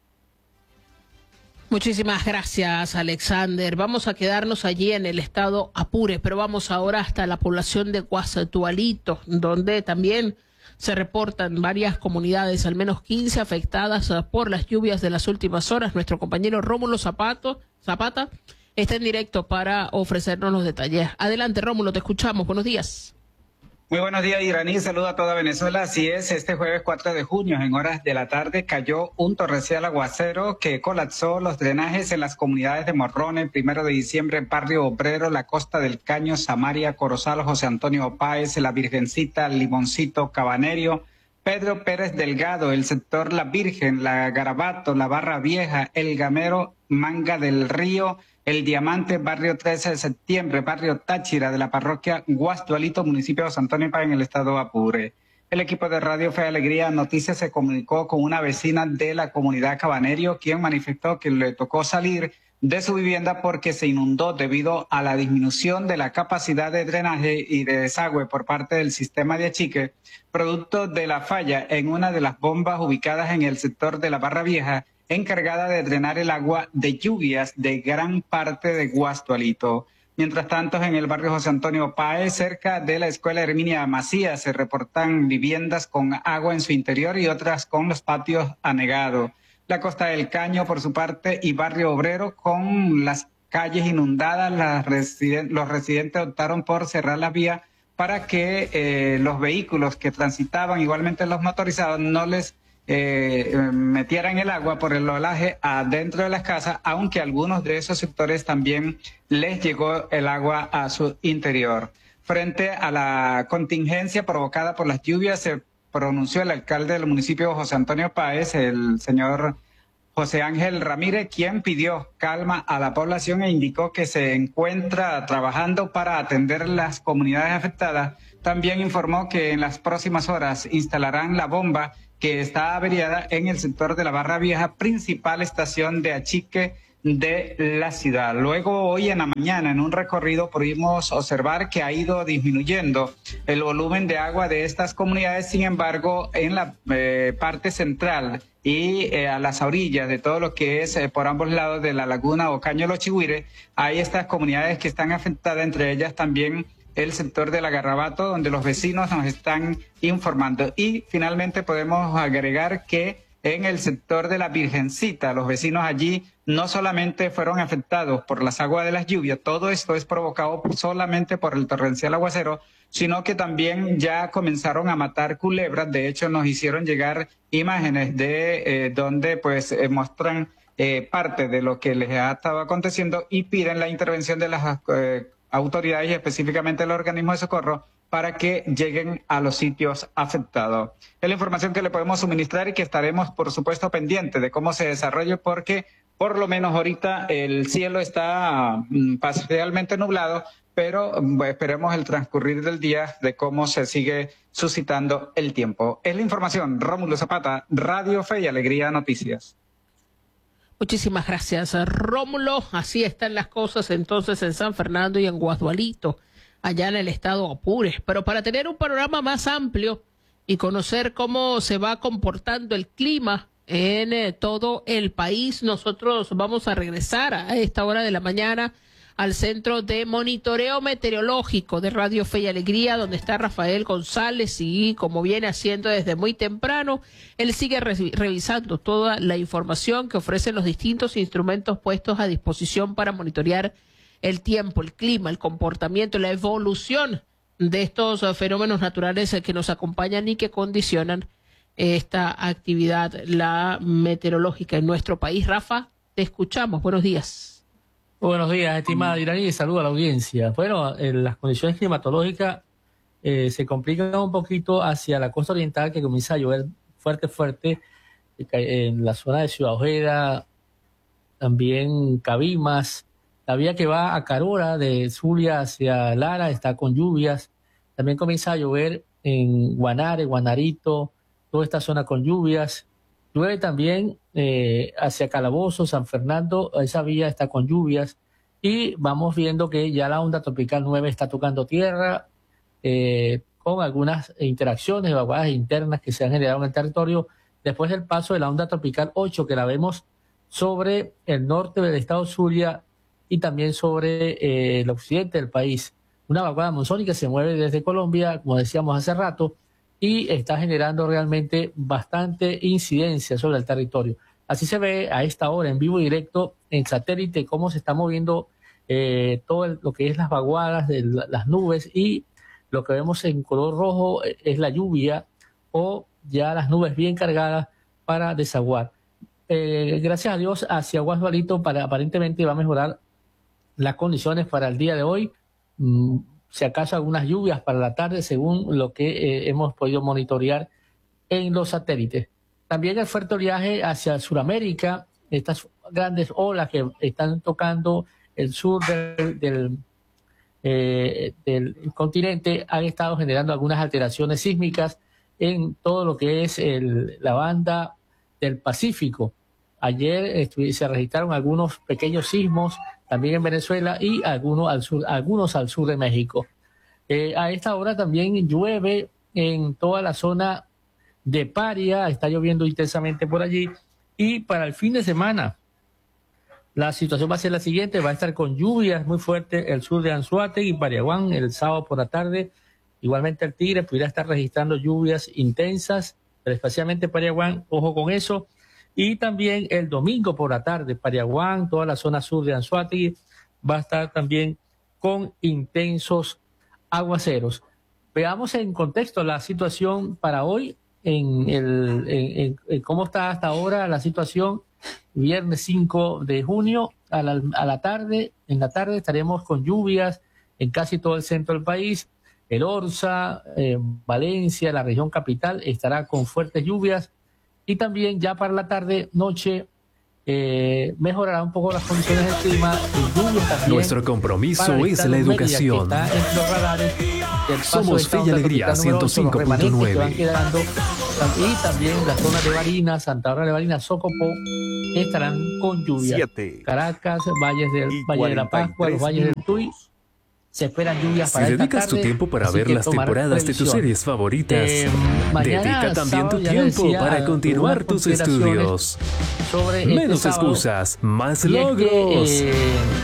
Muchísimas gracias, Alexander. Vamos a quedarnos allí en el estado Apure, pero vamos ahora hasta la población de Guasdualito, donde también se reportan varias comunidades, al menos quince afectadas por las lluvias de las últimas horas. Nuestro compañero Rómulo Zapato, Zapata está en directo para ofrecernos los detalles. Adelante, Rómulo, te escuchamos. Buenos días. Muy buenos días, Iraní. Saludo a toda Venezuela. Así es, este jueves cuatro de junio, en horas de la tarde, cayó un torrencial aguacero que colapsó los drenajes en las comunidades de Morrones, Primero de Diciembre, Barrio Obrero, La Costa del Caño, Samaria, Corozal, José Antonio Páez, La Virgencita, Limoncito, Cabanerio, Pedro Pérez Delgado, el sector La Virgen, La Garabato, La Barra Vieja, El Gamero, Manga del Río, El Diamante, Barrio trece de septiembre, Barrio Táchira de la parroquia Guasdualito, municipio de San Antonio Páez, en el estado Apure. El equipo de Radio Fe y Alegría Noticias se comunicó con una vecina de la comunidad Cabanerio, quien manifestó que le tocó salir de su vivienda porque se inundó debido a la disminución de la capacidad de drenaje y de desagüe por parte del sistema de achique, producto de la falla en una de las bombas ubicadas en el sector de la Barra Vieja, encargada de drenar el agua de lluvias de gran parte de Guasdualito. Mientras tanto, en el barrio José Antonio Páez, cerca de la escuela Herminia Macías, se reportan viviendas con agua en su interior y otras con los patios anegados. La Costa del Caño, por su parte, y Barrio Obrero, con las calles inundadas, las residen- los residentes optaron por cerrar la vía para que eh, los vehículos que transitaban, igualmente los motorizados, no les Eh, metieran el agua por el olaje adentro de las casas, aunque a algunos de esos sectores también les llegó el agua a su interior. Frente a la contingencia provocada por las lluvias, se pronunció el alcalde del municipio, José Antonio Páez, el señor José Ángel Ramírez, quien pidió calma a la población e indicó que se encuentra trabajando para atender las comunidades afectadas. También informó que en las próximas horas instalarán la bomba que está averiada en el sector de la Barra Vieja, principal estación de achique de la ciudad. Luego, hoy en la mañana, en un recorrido, pudimos observar que ha ido disminuyendo el volumen de agua de estas comunidades. Sin embargo, en la eh, parte central y eh, a las orillas de todo lo que es eh, por ambos lados de la laguna Ocaño Los Chigüires, hay estas comunidades que están afectadas, entre ellas también el sector del Agarrabato, donde los vecinos nos están informando. Y finalmente podemos agregar que en el sector de la Virgencita, los vecinos allí no solamente fueron afectados por las aguas de las lluvias, todo esto es provocado solamente por el torrencial aguacero, sino que también ya comenzaron a matar culebras. De hecho, nos hicieron llegar imágenes de eh, donde pues eh, muestran eh, parte de lo que les ha estado aconteciendo y piden la intervención de las eh, autoridades y específicamente el organismo de socorro para que lleguen a los sitios afectados. Es la información que le podemos suministrar y que estaremos, por supuesto, pendientes de cómo se desarrolle, porque por lo menos ahorita el cielo está mm, parcialmente nublado, pero mm, esperemos el transcurrir del día de cómo se sigue suscitando el tiempo. Es la información. Rómulo Zapata, Radio Fe y Alegría Noticias. Muchísimas gracias, Rómulo. Así están las cosas entonces en San Fernando y en Guasdualito, allá en el estado Apures. Pero para tener un panorama más amplio y conocer cómo se va comportando el clima en eh, todo el país, nosotros vamos a regresar a esta hora de la mañana al Centro de Monitoreo Meteorológico de Radio Fe y Alegría, donde está Rafael González, y como viene haciendo desde muy temprano, él sigue re revisando toda la información que ofrecen los distintos instrumentos puestos a disposición para monitorear el tiempo, el clima, el comportamiento, la evolución de estos uh, fenómenos naturales uh, que nos acompañan y que condicionan esta actividad, la meteorológica en nuestro país. Rafa, te escuchamos. Buenos días. Buenos días, estimada Iraní, y saludo a la audiencia. Bueno, eh, las condiciones climatológicas eh, se complican un poquito hacia la costa oriental, que comienza a llover fuerte, fuerte, eh, en la zona de Ciudad Ojeda, también Cabimas. La vía que va a Carora, de Zulia hacia Lara, está con lluvias. También comienza a llover en Guanare, Guanarito, toda esta zona con lluvias. Llueve también eh, hacia Calabozo, San Fernando, esa vía está con lluvias. Y vamos viendo que ya la onda tropical nueve está tocando tierra, eh, con algunas interacciones, vaguadas internas que se han generado en el territorio, después del paso de la onda tropical ocho, que la vemos sobre el norte del estado Zulia y también sobre eh, el occidente del país. Una vaguada monzónica se mueve desde Colombia, como decíamos hace rato, y está generando realmente bastante incidencia sobre el territorio. Así se ve a esta hora en vivo y directo en satélite cómo se está moviendo eh, todo el, lo que es las vaguadas de la, las nubes, y lo que vemos en color rojo es la lluvia o ya las nubes bien cargadas para desaguar. Eh, gracias a Dios, hacia Guasdualito para, aparentemente va a mejorar las condiciones para el día de hoy. Mm, si acaso algunas lluvias para la tarde, según lo que eh, hemos podido monitorear en los satélites. También el fuerte oleaje hacia Sudamérica, estas grandes olas que están tocando el sur del, del, eh, del continente, han estado generando algunas alteraciones sísmicas en todo lo que es el, la banda del Pacífico. Ayer se registraron algunos pequeños sismos también en Venezuela y algunos al sur, algunos al sur de México. Eh, a esta hora también llueve en toda la zona de Paria, está lloviendo intensamente por allí, y para el fin de semana la situación va a ser la siguiente: va a estar con lluvias muy fuertes el sur de Anzoátegui y Pariaguán el sábado por la tarde. Igualmente el Tigre pudiera estar registrando lluvias intensas, pero especialmente Pariaguán, ojo con eso. Y también el domingo por la tarde, Pariaguán, toda la zona sur de Anzoátegui, va a estar también con intensos aguaceros. Veamos en contexto la situación para hoy, en, el, en, en, en cómo está hasta ahora la situación. Viernes cinco de junio, a la, a la tarde, en la tarde estaremos con lluvias en casi todo el centro del país. El Orza, eh, Valencia, la región capital estará con fuertes lluvias y también ya para la tarde, noche, eh, mejorará un poco las condiciones del clima. Y lluvias también. Nuestro compromiso es la educación. Somos Fe y Alegría ciento cinco punto nueve. Y también las zonas de Barinas, Santa Bárbara de Barinas, Socopó estarán con lluvia. Siete. Caracas, Valles del Valle de la Pascua, los Valles del Tuy. Se esperan lluvias para si esta dedicas tarde, tu tiempo para así ver que las tomar temporadas de tus previsión. series favoritas, Eh, mañana, dedica también sábado, tu ya tiempo decía, para continuar algunas tus consideraciones estudios. sobre este Menos sábado. excusas, más Y es que, logros. eh,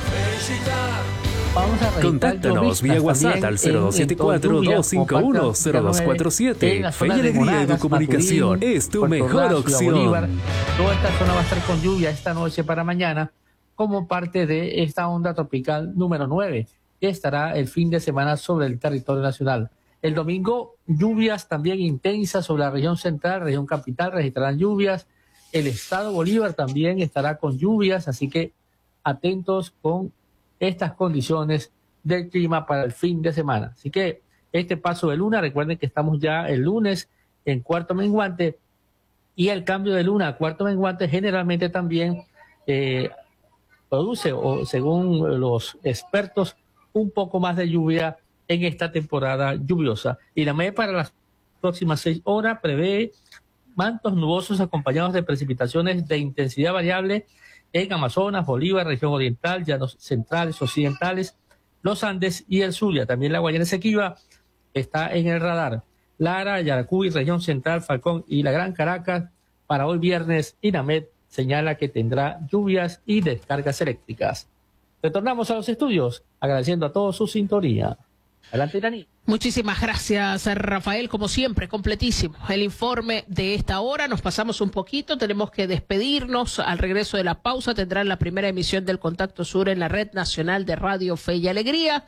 vamos a registrar Contáctanos lluvistas vía WhatsApp también al cero dos siete en- en cuatro, lluvia dos cinco por uno, parte cero dos cuatro en siete. la Fe zona y de Alegría de Monagas, tu comunicación Maturín, es tu Puerto mejor Ordaz, Ciudad Bolívar. opción. Toda esta zona va a estar con lluvia esta noche para mañana como parte de esta onda tropical número nueve que estará el fin de semana sobre el territorio nacional. El domingo, lluvias también intensas sobre la región central, región capital, registrarán lluvias. El estado Bolívar también estará con lluvias, así que atentos con estas condiciones del clima para el fin de semana. Así que este paso de luna, recuerden que estamos ya el lunes en cuarto menguante y el cambio de luna a cuarto menguante generalmente también eh, produce, o según los expertos, un poco más de lluvia en esta temporada lluviosa. Y la media para las próximas seis horas prevé mantos nubosos acompañados de precipitaciones de intensidad variable en Amazonas, Bolívar, región oriental, llanos centrales, occidentales, los Andes y el Zulia. También la Guayana Esequiba está en el radar. Lara, Yaracuy, región central, Falcón y la Gran Caracas. Para hoy viernes, INAMED señala que tendrá lluvias y descargas eléctricas. Retornamos a los estudios, agradeciendo a todos su sintonía. Adelante, Irani. Muchísimas gracias, Rafael, como siempre, completísimo. El informe de esta hora, nos pasamos un poquito, tenemos que despedirnos. Al regreso de la pausa tendrán la primera emisión del Contacto Sur en la Red Nacional de Radio Fe y Alegría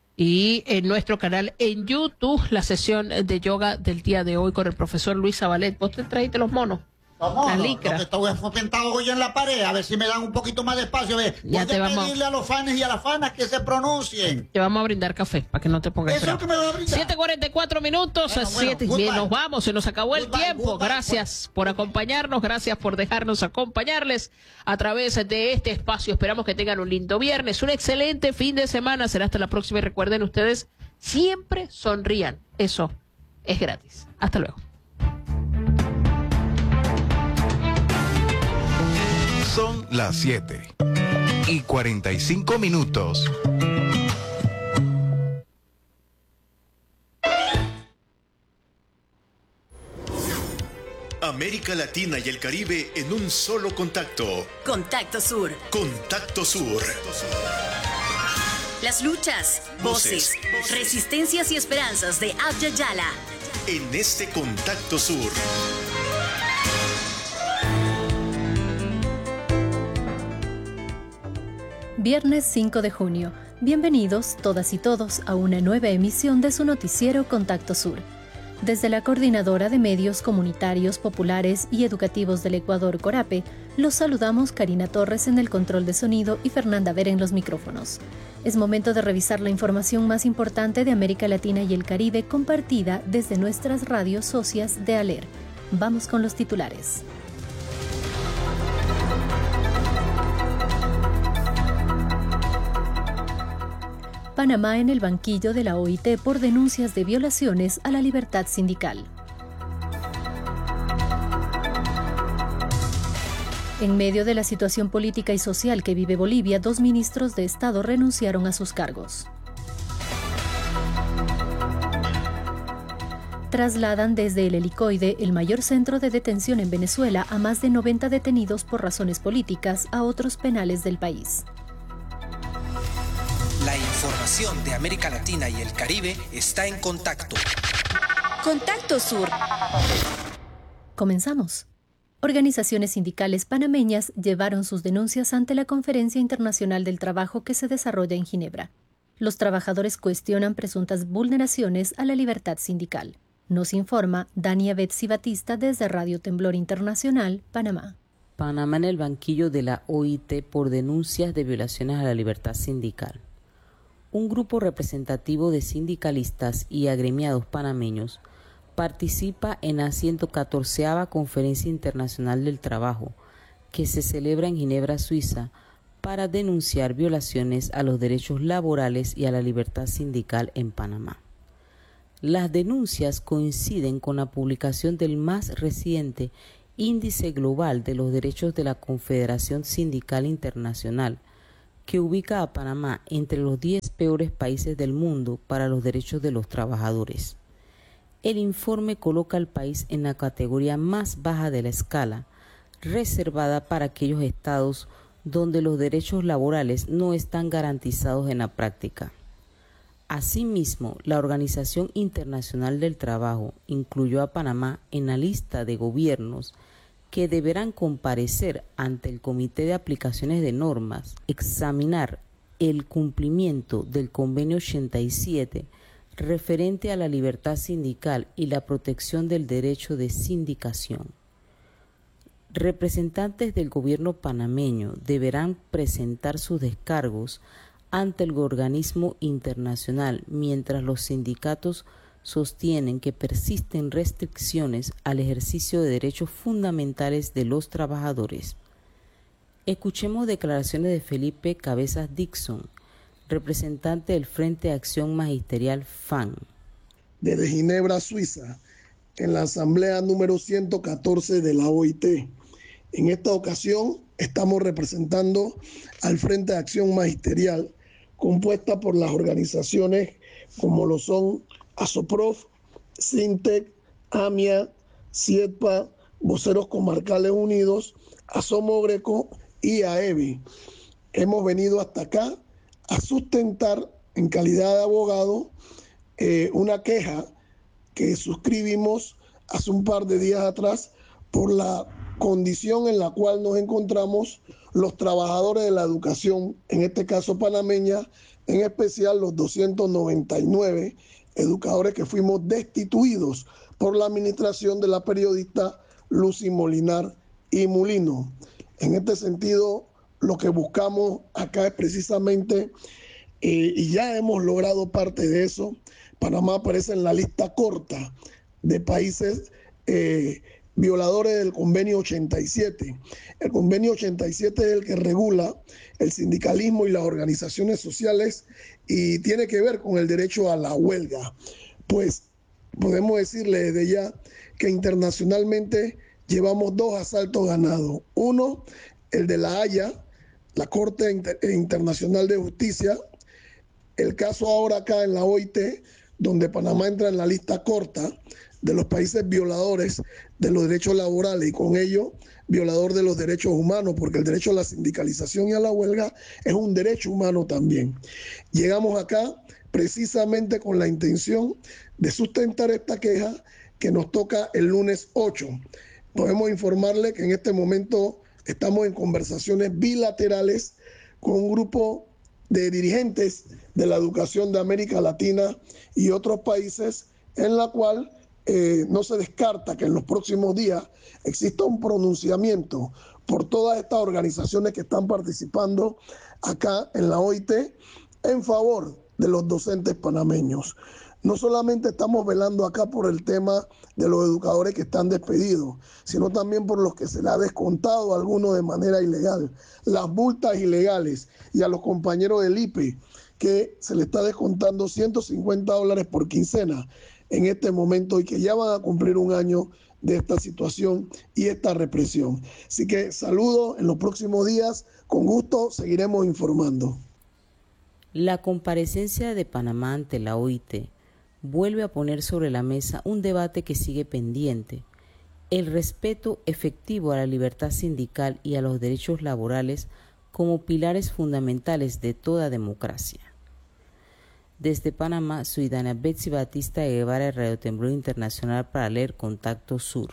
y en nuestro canal en YouTube, la sesión de yoga del día de hoy con el profesor Luis Zabalet. ¿Vos te trajiste los monos? Vamos, La lo, licra. lo que estoy fue pintado hoy en la pared, a ver si me dan un poquito más de espacio. A ver, Ya te puedes vamos. pedirle a los fans y a las fanas que se pronuncien. Te vamos a brindar café para que no te pongas Eso es lo bravo. que me va a brindar. siete cuarenta y cuatro minutos, Bueno, bueno, siete, goodbye. bien, nos vamos, se nos acabó el Goodbye, tiempo. goodbye, Gracias por acompañarnos, gracias por dejarnos acompañarles a través de este espacio. Esperamos que tengan un lindo viernes, un excelente fin de semana. Será hasta la próxima y recuerden ustedes, siempre sonrían. Eso es gratis. Hasta luego. Son las siete y cuarenta y cinco minutos. América Latina y el Caribe en un solo contacto. Contacto Sur. Contacto Sur. Las luchas, voces, Voces. resistencias y esperanzas de Abya Yala. En este Contacto Sur. Viernes cinco de junio. Bienvenidos todas y todos a una nueva emisión de su noticiero Contacto Sur. Desde la Coordinadora de Medios Comunitarios, Populares y Educativos del Ecuador, CORAPE, los saludamos Karina Torres en el control de sonido y Fernanda Vera en los micrófonos. Es momento de revisar la información más importante de América Latina y el Caribe compartida desde nuestras radios socias de ALER. Vamos con los titulares. Panamá en el banquillo de la O I T por denuncias de violaciones a la libertad sindical. En medio de la situación política y social que vive Bolivia, dos ministros de Estado renunciaron a sus cargos. Trasladan desde el Helicoide, el mayor centro de detención en Venezuela, a más de noventa detenidos por razones políticas a otros penales del país. La información de América Latina y el Caribe está en Contacto. Contacto Sur. Comenzamos. Organizaciones sindicales panameñas llevaron sus denuncias ante la Conferencia Internacional del Trabajo que se desarrolla en Ginebra. Los trabajadores cuestionan presuntas vulneraciones a la libertad sindical. Nos informa Dania Betsy Batista desde Radio Temblor Internacional, Panamá. Panamá en el banquillo de la O I T por denuncias de violaciones a la libertad sindical. un grupo representativo de sindicalistas y agremiados panameños participa en la ciento catorceava Conferencia Internacional del Trabajo, que se celebra en Ginebra, Suiza, para denunciar violaciones a los derechos laborales y a la libertad sindical en Panamá. Las denuncias coinciden con la publicación del más reciente Índice Global de los Derechos de la Confederación Sindical Internacional, que ubica a Panamá entre los diez peores países del mundo para los derechos de los trabajadores. El informe coloca al país en la categoría más baja de la escala, reservada para aquellos estados donde los derechos laborales no están garantizados en la práctica. Asimismo, la Organización Internacional del Trabajo incluyó a Panamá en la lista de gobiernos que deberán comparecer ante el Comité de Aplicaciones de Normas, examinar el cumplimiento del Convenio ochenta y siete referente a la libertad sindical y la protección del derecho de sindicación. Representantes del gobierno panameño deberán presentar sus descargos ante el organismo internacional, mientras los sindicatos sostienen que persisten restricciones al ejercicio de derechos fundamentales de los trabajadores. Escuchemos declaraciones de Felipe Cabezas Dixon, representante del Frente de Acción Magisterial F A N. Desde Ginebra, Suiza, en la asamblea número ciento catorce de la O I T. En esta ocasión estamos representando al Frente de Acción Magisterial, compuesta por las organizaciones como lo son ASOPROF, SINTEC, AMIA, CIETPA, Voceros Comarcales Unidos, ASOMO Greco y AEBI. Hemos venido hasta acá a sustentar en calidad de abogado eh, una queja que suscribimos hace un par de días atrás por la condición en la cual nos encontramos los trabajadores de la educación, en este caso panameña, en especial los doscientos noventa y nueve educadores que fuimos destituidos por la administración de la periodista Lucy Molinar y Mulino. En este sentido, lo que buscamos acá es precisamente, eh, y ya hemos logrado parte de eso, Panamá aparece en la lista corta de países eh, violadores del convenio ochenta y siete. El convenio ochenta y siete es el que regula el sindicalismo y las organizaciones sociales y tiene que ver con el derecho a la huelga. Pues podemos decirle desde ya que internacionalmente llevamos dos asaltos ganados. Uno, el de La Haya, la Corte Inter- Internacional de Justicia. El caso ahora acá en la O I T, donde Panamá entra en la lista corta de los países violadores de los derechos laborales y con ello violador de los derechos humanos, porque el derecho a la sindicalización y a la huelga es un derecho humano también. Llegamos acá precisamente con la intención de sustentar esta queja que nos toca el lunes ocho. Podemos informarle que en este momento estamos en conversaciones bilaterales con un grupo de dirigentes de la educación de América Latina y otros países, en la cual eh, no se descarta que en los próximos días exista un pronunciamiento por todas estas organizaciones que están participando acá en la O I T en favor de los docentes panameños. No solamente estamos velando acá por el tema de los educadores que están despedidos, sino también por los que se le ha descontado a algunos de manera ilegal, las multas ilegales, y a los compañeros del I P E que se le está descontando ciento cincuenta dólares por quincena en este momento y que ya van a cumplir un año de esta situación y esta represión. Así que saludo en los próximos días, con gusto seguiremos informando. La comparecencia de Panamá ante la O I T vuelve a poner sobre la mesa un debate que sigue pendiente: el respeto efectivo a la libertad sindical y a los derechos laborales como pilares fundamentales de toda democracia. Desde Panamá, soy Dana Betsy Batista de Guevara, de Radio Temblor Internacional, para leer Contacto Sur.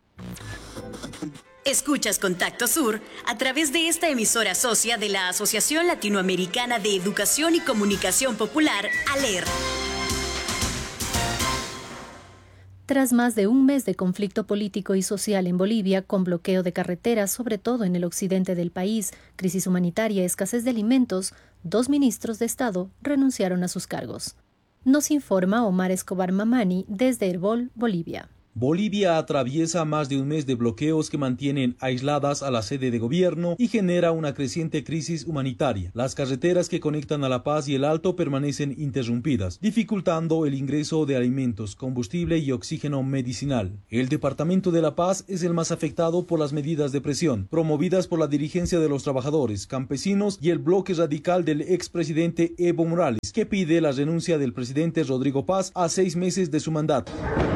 Escuchas Contacto Sur a través de esta emisora socia de la Asociación Latinoamericana de Educación y Comunicación Popular, ALER. Tras más de un mes de conflicto político y social en Bolivia, con bloqueo de carreteras, sobre todo en el occidente del país, crisis humanitaria, escasez de alimentos, dos ministros de Estado renunciaron a sus cargos. Nos informa Omar Escobar Mamani desde Herbol, Bolivia. Bolivia atraviesa más de un mes de bloqueos que mantienen aisladas a la sede de gobierno y genera una creciente crisis humanitaria. Las carreteras que conectan a La Paz y el Alto permanecen interrumpidas, dificultando el ingreso de alimentos, combustible y oxígeno medicinal. El departamento de La Paz es el más afectado por las medidas de presión, promovidas por la dirigencia de los trabajadores, campesinos y el bloque radical del expresidente Evo Morales, que pide la renuncia del presidente Rodrigo Paz a seis meses de su mandato.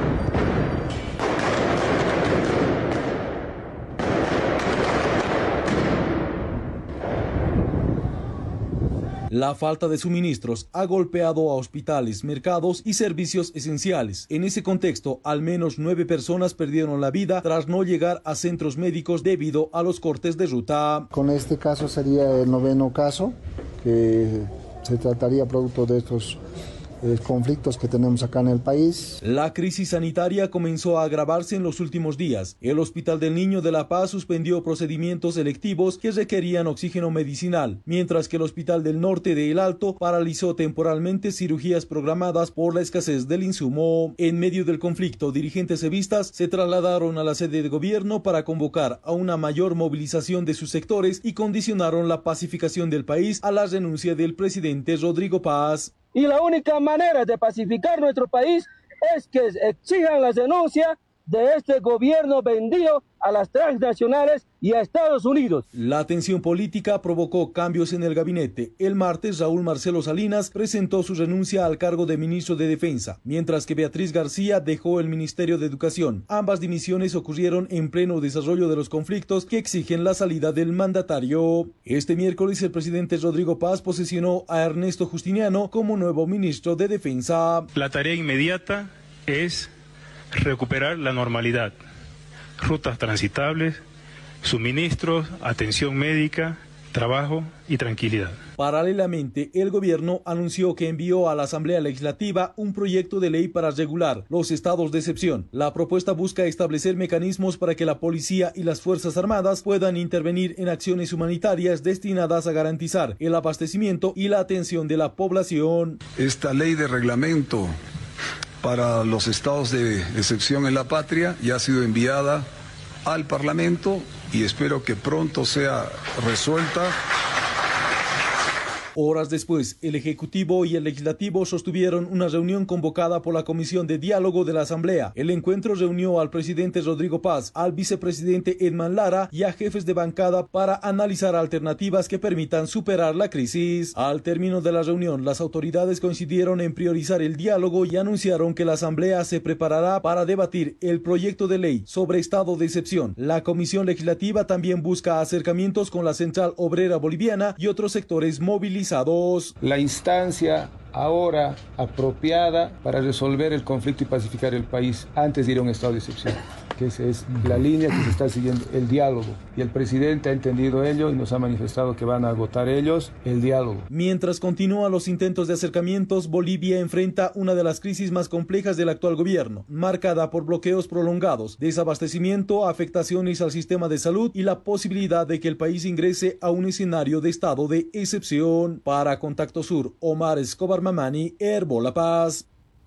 La falta de suministros ha golpeado a hospitales, mercados y servicios esenciales. En ese contexto, al menos nueve personas perdieron la vida tras no llegar a centros médicos debido a los cortes de ruta. Con este caso sería el noveno caso, que se trataría producto de estos eh, conflictos que tenemos acá en el país. La crisis sanitaria comenzó a agravarse en los últimos días. El Hospital del Niño de La Paz suspendió procedimientos electivos que requerían oxígeno medicinal, mientras que el Hospital del Norte de El Alto paralizó temporalmente cirugías programadas por la escasez del insumo. En medio del conflicto, dirigentes evistas se trasladaron a la sede de gobierno para convocar a una mayor movilización de sus sectores y condicionaron la pacificación del país a la renuncia del presidente Rodrigo Paz. Y la única manera de pacificar nuestro país es que exijan la renuncia de este gobierno vendido a las transnacionales y a Estados Unidos. La tensión política provocó cambios en el gabinete. El martes, Raúl Marcelo Salinas presentó su renuncia al cargo de ministro de Defensa, mientras que Beatriz García dejó el Ministerio de Educación. Ambas dimisiones ocurrieron en pleno desarrollo de los conflictos que exigen la salida del mandatario. Este miércoles, el presidente Rodrigo Paz posesionó a Ernesto Justiniano como nuevo ministro de Defensa. La tarea inmediata es recuperar la normalidad, rutas transitables, suministros, atención médica, trabajo y tranquilidad. Paralelamente, el gobierno anunció que envió a la Asamblea Legislativa un proyecto de ley para regular los estados de excepción. La propuesta busca establecer mecanismos para que la policía y las Fuerzas Armadas puedan intervenir en acciones humanitarias destinadas a garantizar el abastecimiento y la atención de la población. Esta ley de reglamento para los estados de excepción en la patria ya ha sido enviada al Parlamento y espero que pronto sea resuelta. Horas después, el Ejecutivo y el Legislativo sostuvieron una reunión convocada por la Comisión de Diálogo de la Asamblea. El encuentro reunió al presidente Rodrigo Paz, al vicepresidente Edman Lara y a jefes de bancada para analizar alternativas que permitan superar la crisis. Al término de la reunión, las autoridades coincidieron en priorizar el diálogo y anunciaron que la Asamblea se preparará para debatir el proyecto de ley sobre estado de excepción. La Comisión Legislativa también busca acercamientos con la Central Obrera Boliviana y otros sectores movilizados. La instancia ahora apropiada para resolver el conflicto y pacificar el país antes de ir a un estado de excepción, que esa es la línea que se está siguiendo, el diálogo. Y el presidente ha entendido ello y nos ha manifestado que van a agotar ellos el diálogo. Mientras continúan los intentos de acercamientos, Bolivia enfrenta una de las crisis más complejas del actual gobierno, marcada por bloqueos prolongados, desabastecimiento, afectaciones al sistema de salud y la posibilidad de que el país ingrese a un escenario de estado de excepción. Para Contacto Sur, Omar Escobar Mamani, Herbol La Paz.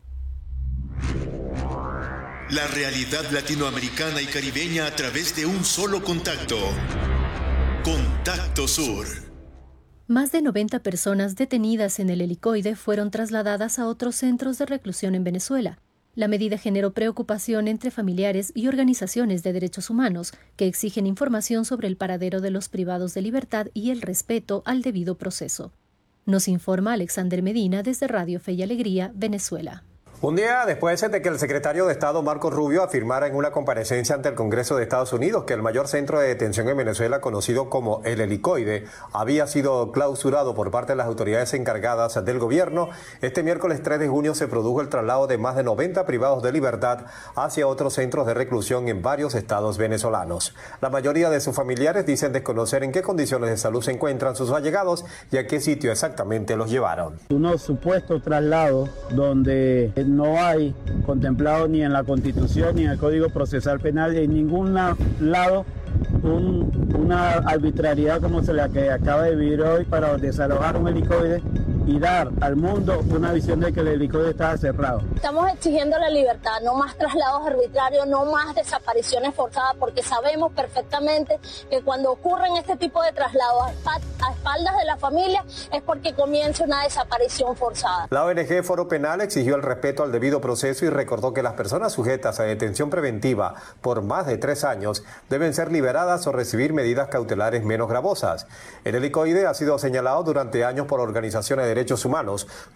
La realidad latinoamericana y caribeña a través de un solo contacto. Contacto Sur. Más de noventa personas detenidas en el helicoide fueron trasladadas a otros centros de reclusión en Venezuela. La medida generó preocupación entre familiares y organizaciones de derechos humanos que exigen información sobre el paradero de los privados de libertad y el respeto al debido proceso. Nos informa Alexander Medina desde Radio Fe y Alegría, Venezuela. Un día después de que el secretario de Estado Marco Rubio afirmara en una comparecencia ante el Congreso de Estados Unidos que el mayor centro de detención en Venezuela, conocido como el Helicoide, había sido clausurado por parte de las autoridades encargadas del gobierno, este miércoles tres de junio se produjo el traslado de más de noventa privados de libertad hacia otros centros de reclusión en varios estados venezolanos. La mayoría de sus familiares dicen desconocer en qué condiciones de salud se encuentran sus allegados y a qué sitio exactamente los llevaron. Unos supuestos traslados donde no hay contemplado ni en la Constitución ni en el Código Procesal Penal, en ningún lado un, una arbitrariedad como se la que acaba de vivir hoy para desalojar un helicoide y dar al mundo una visión de que el helicoide estaba cerrado. Estamos exigiendo la libertad, no más traslados arbitrarios, no más desapariciones forzadas, porque sabemos perfectamente que cuando ocurren este tipo de traslados a espaldas de la familia es porque comienza una desaparición forzada. La O N G Foro Penal exigió el respeto al debido proceso y recordó que las personas sujetas a detención preventiva por más de tres años deben ser liberadas o recibir medidas cautelares menos gravosas. El helicoide ha sido señalado durante años por organizaciones de derechos humanos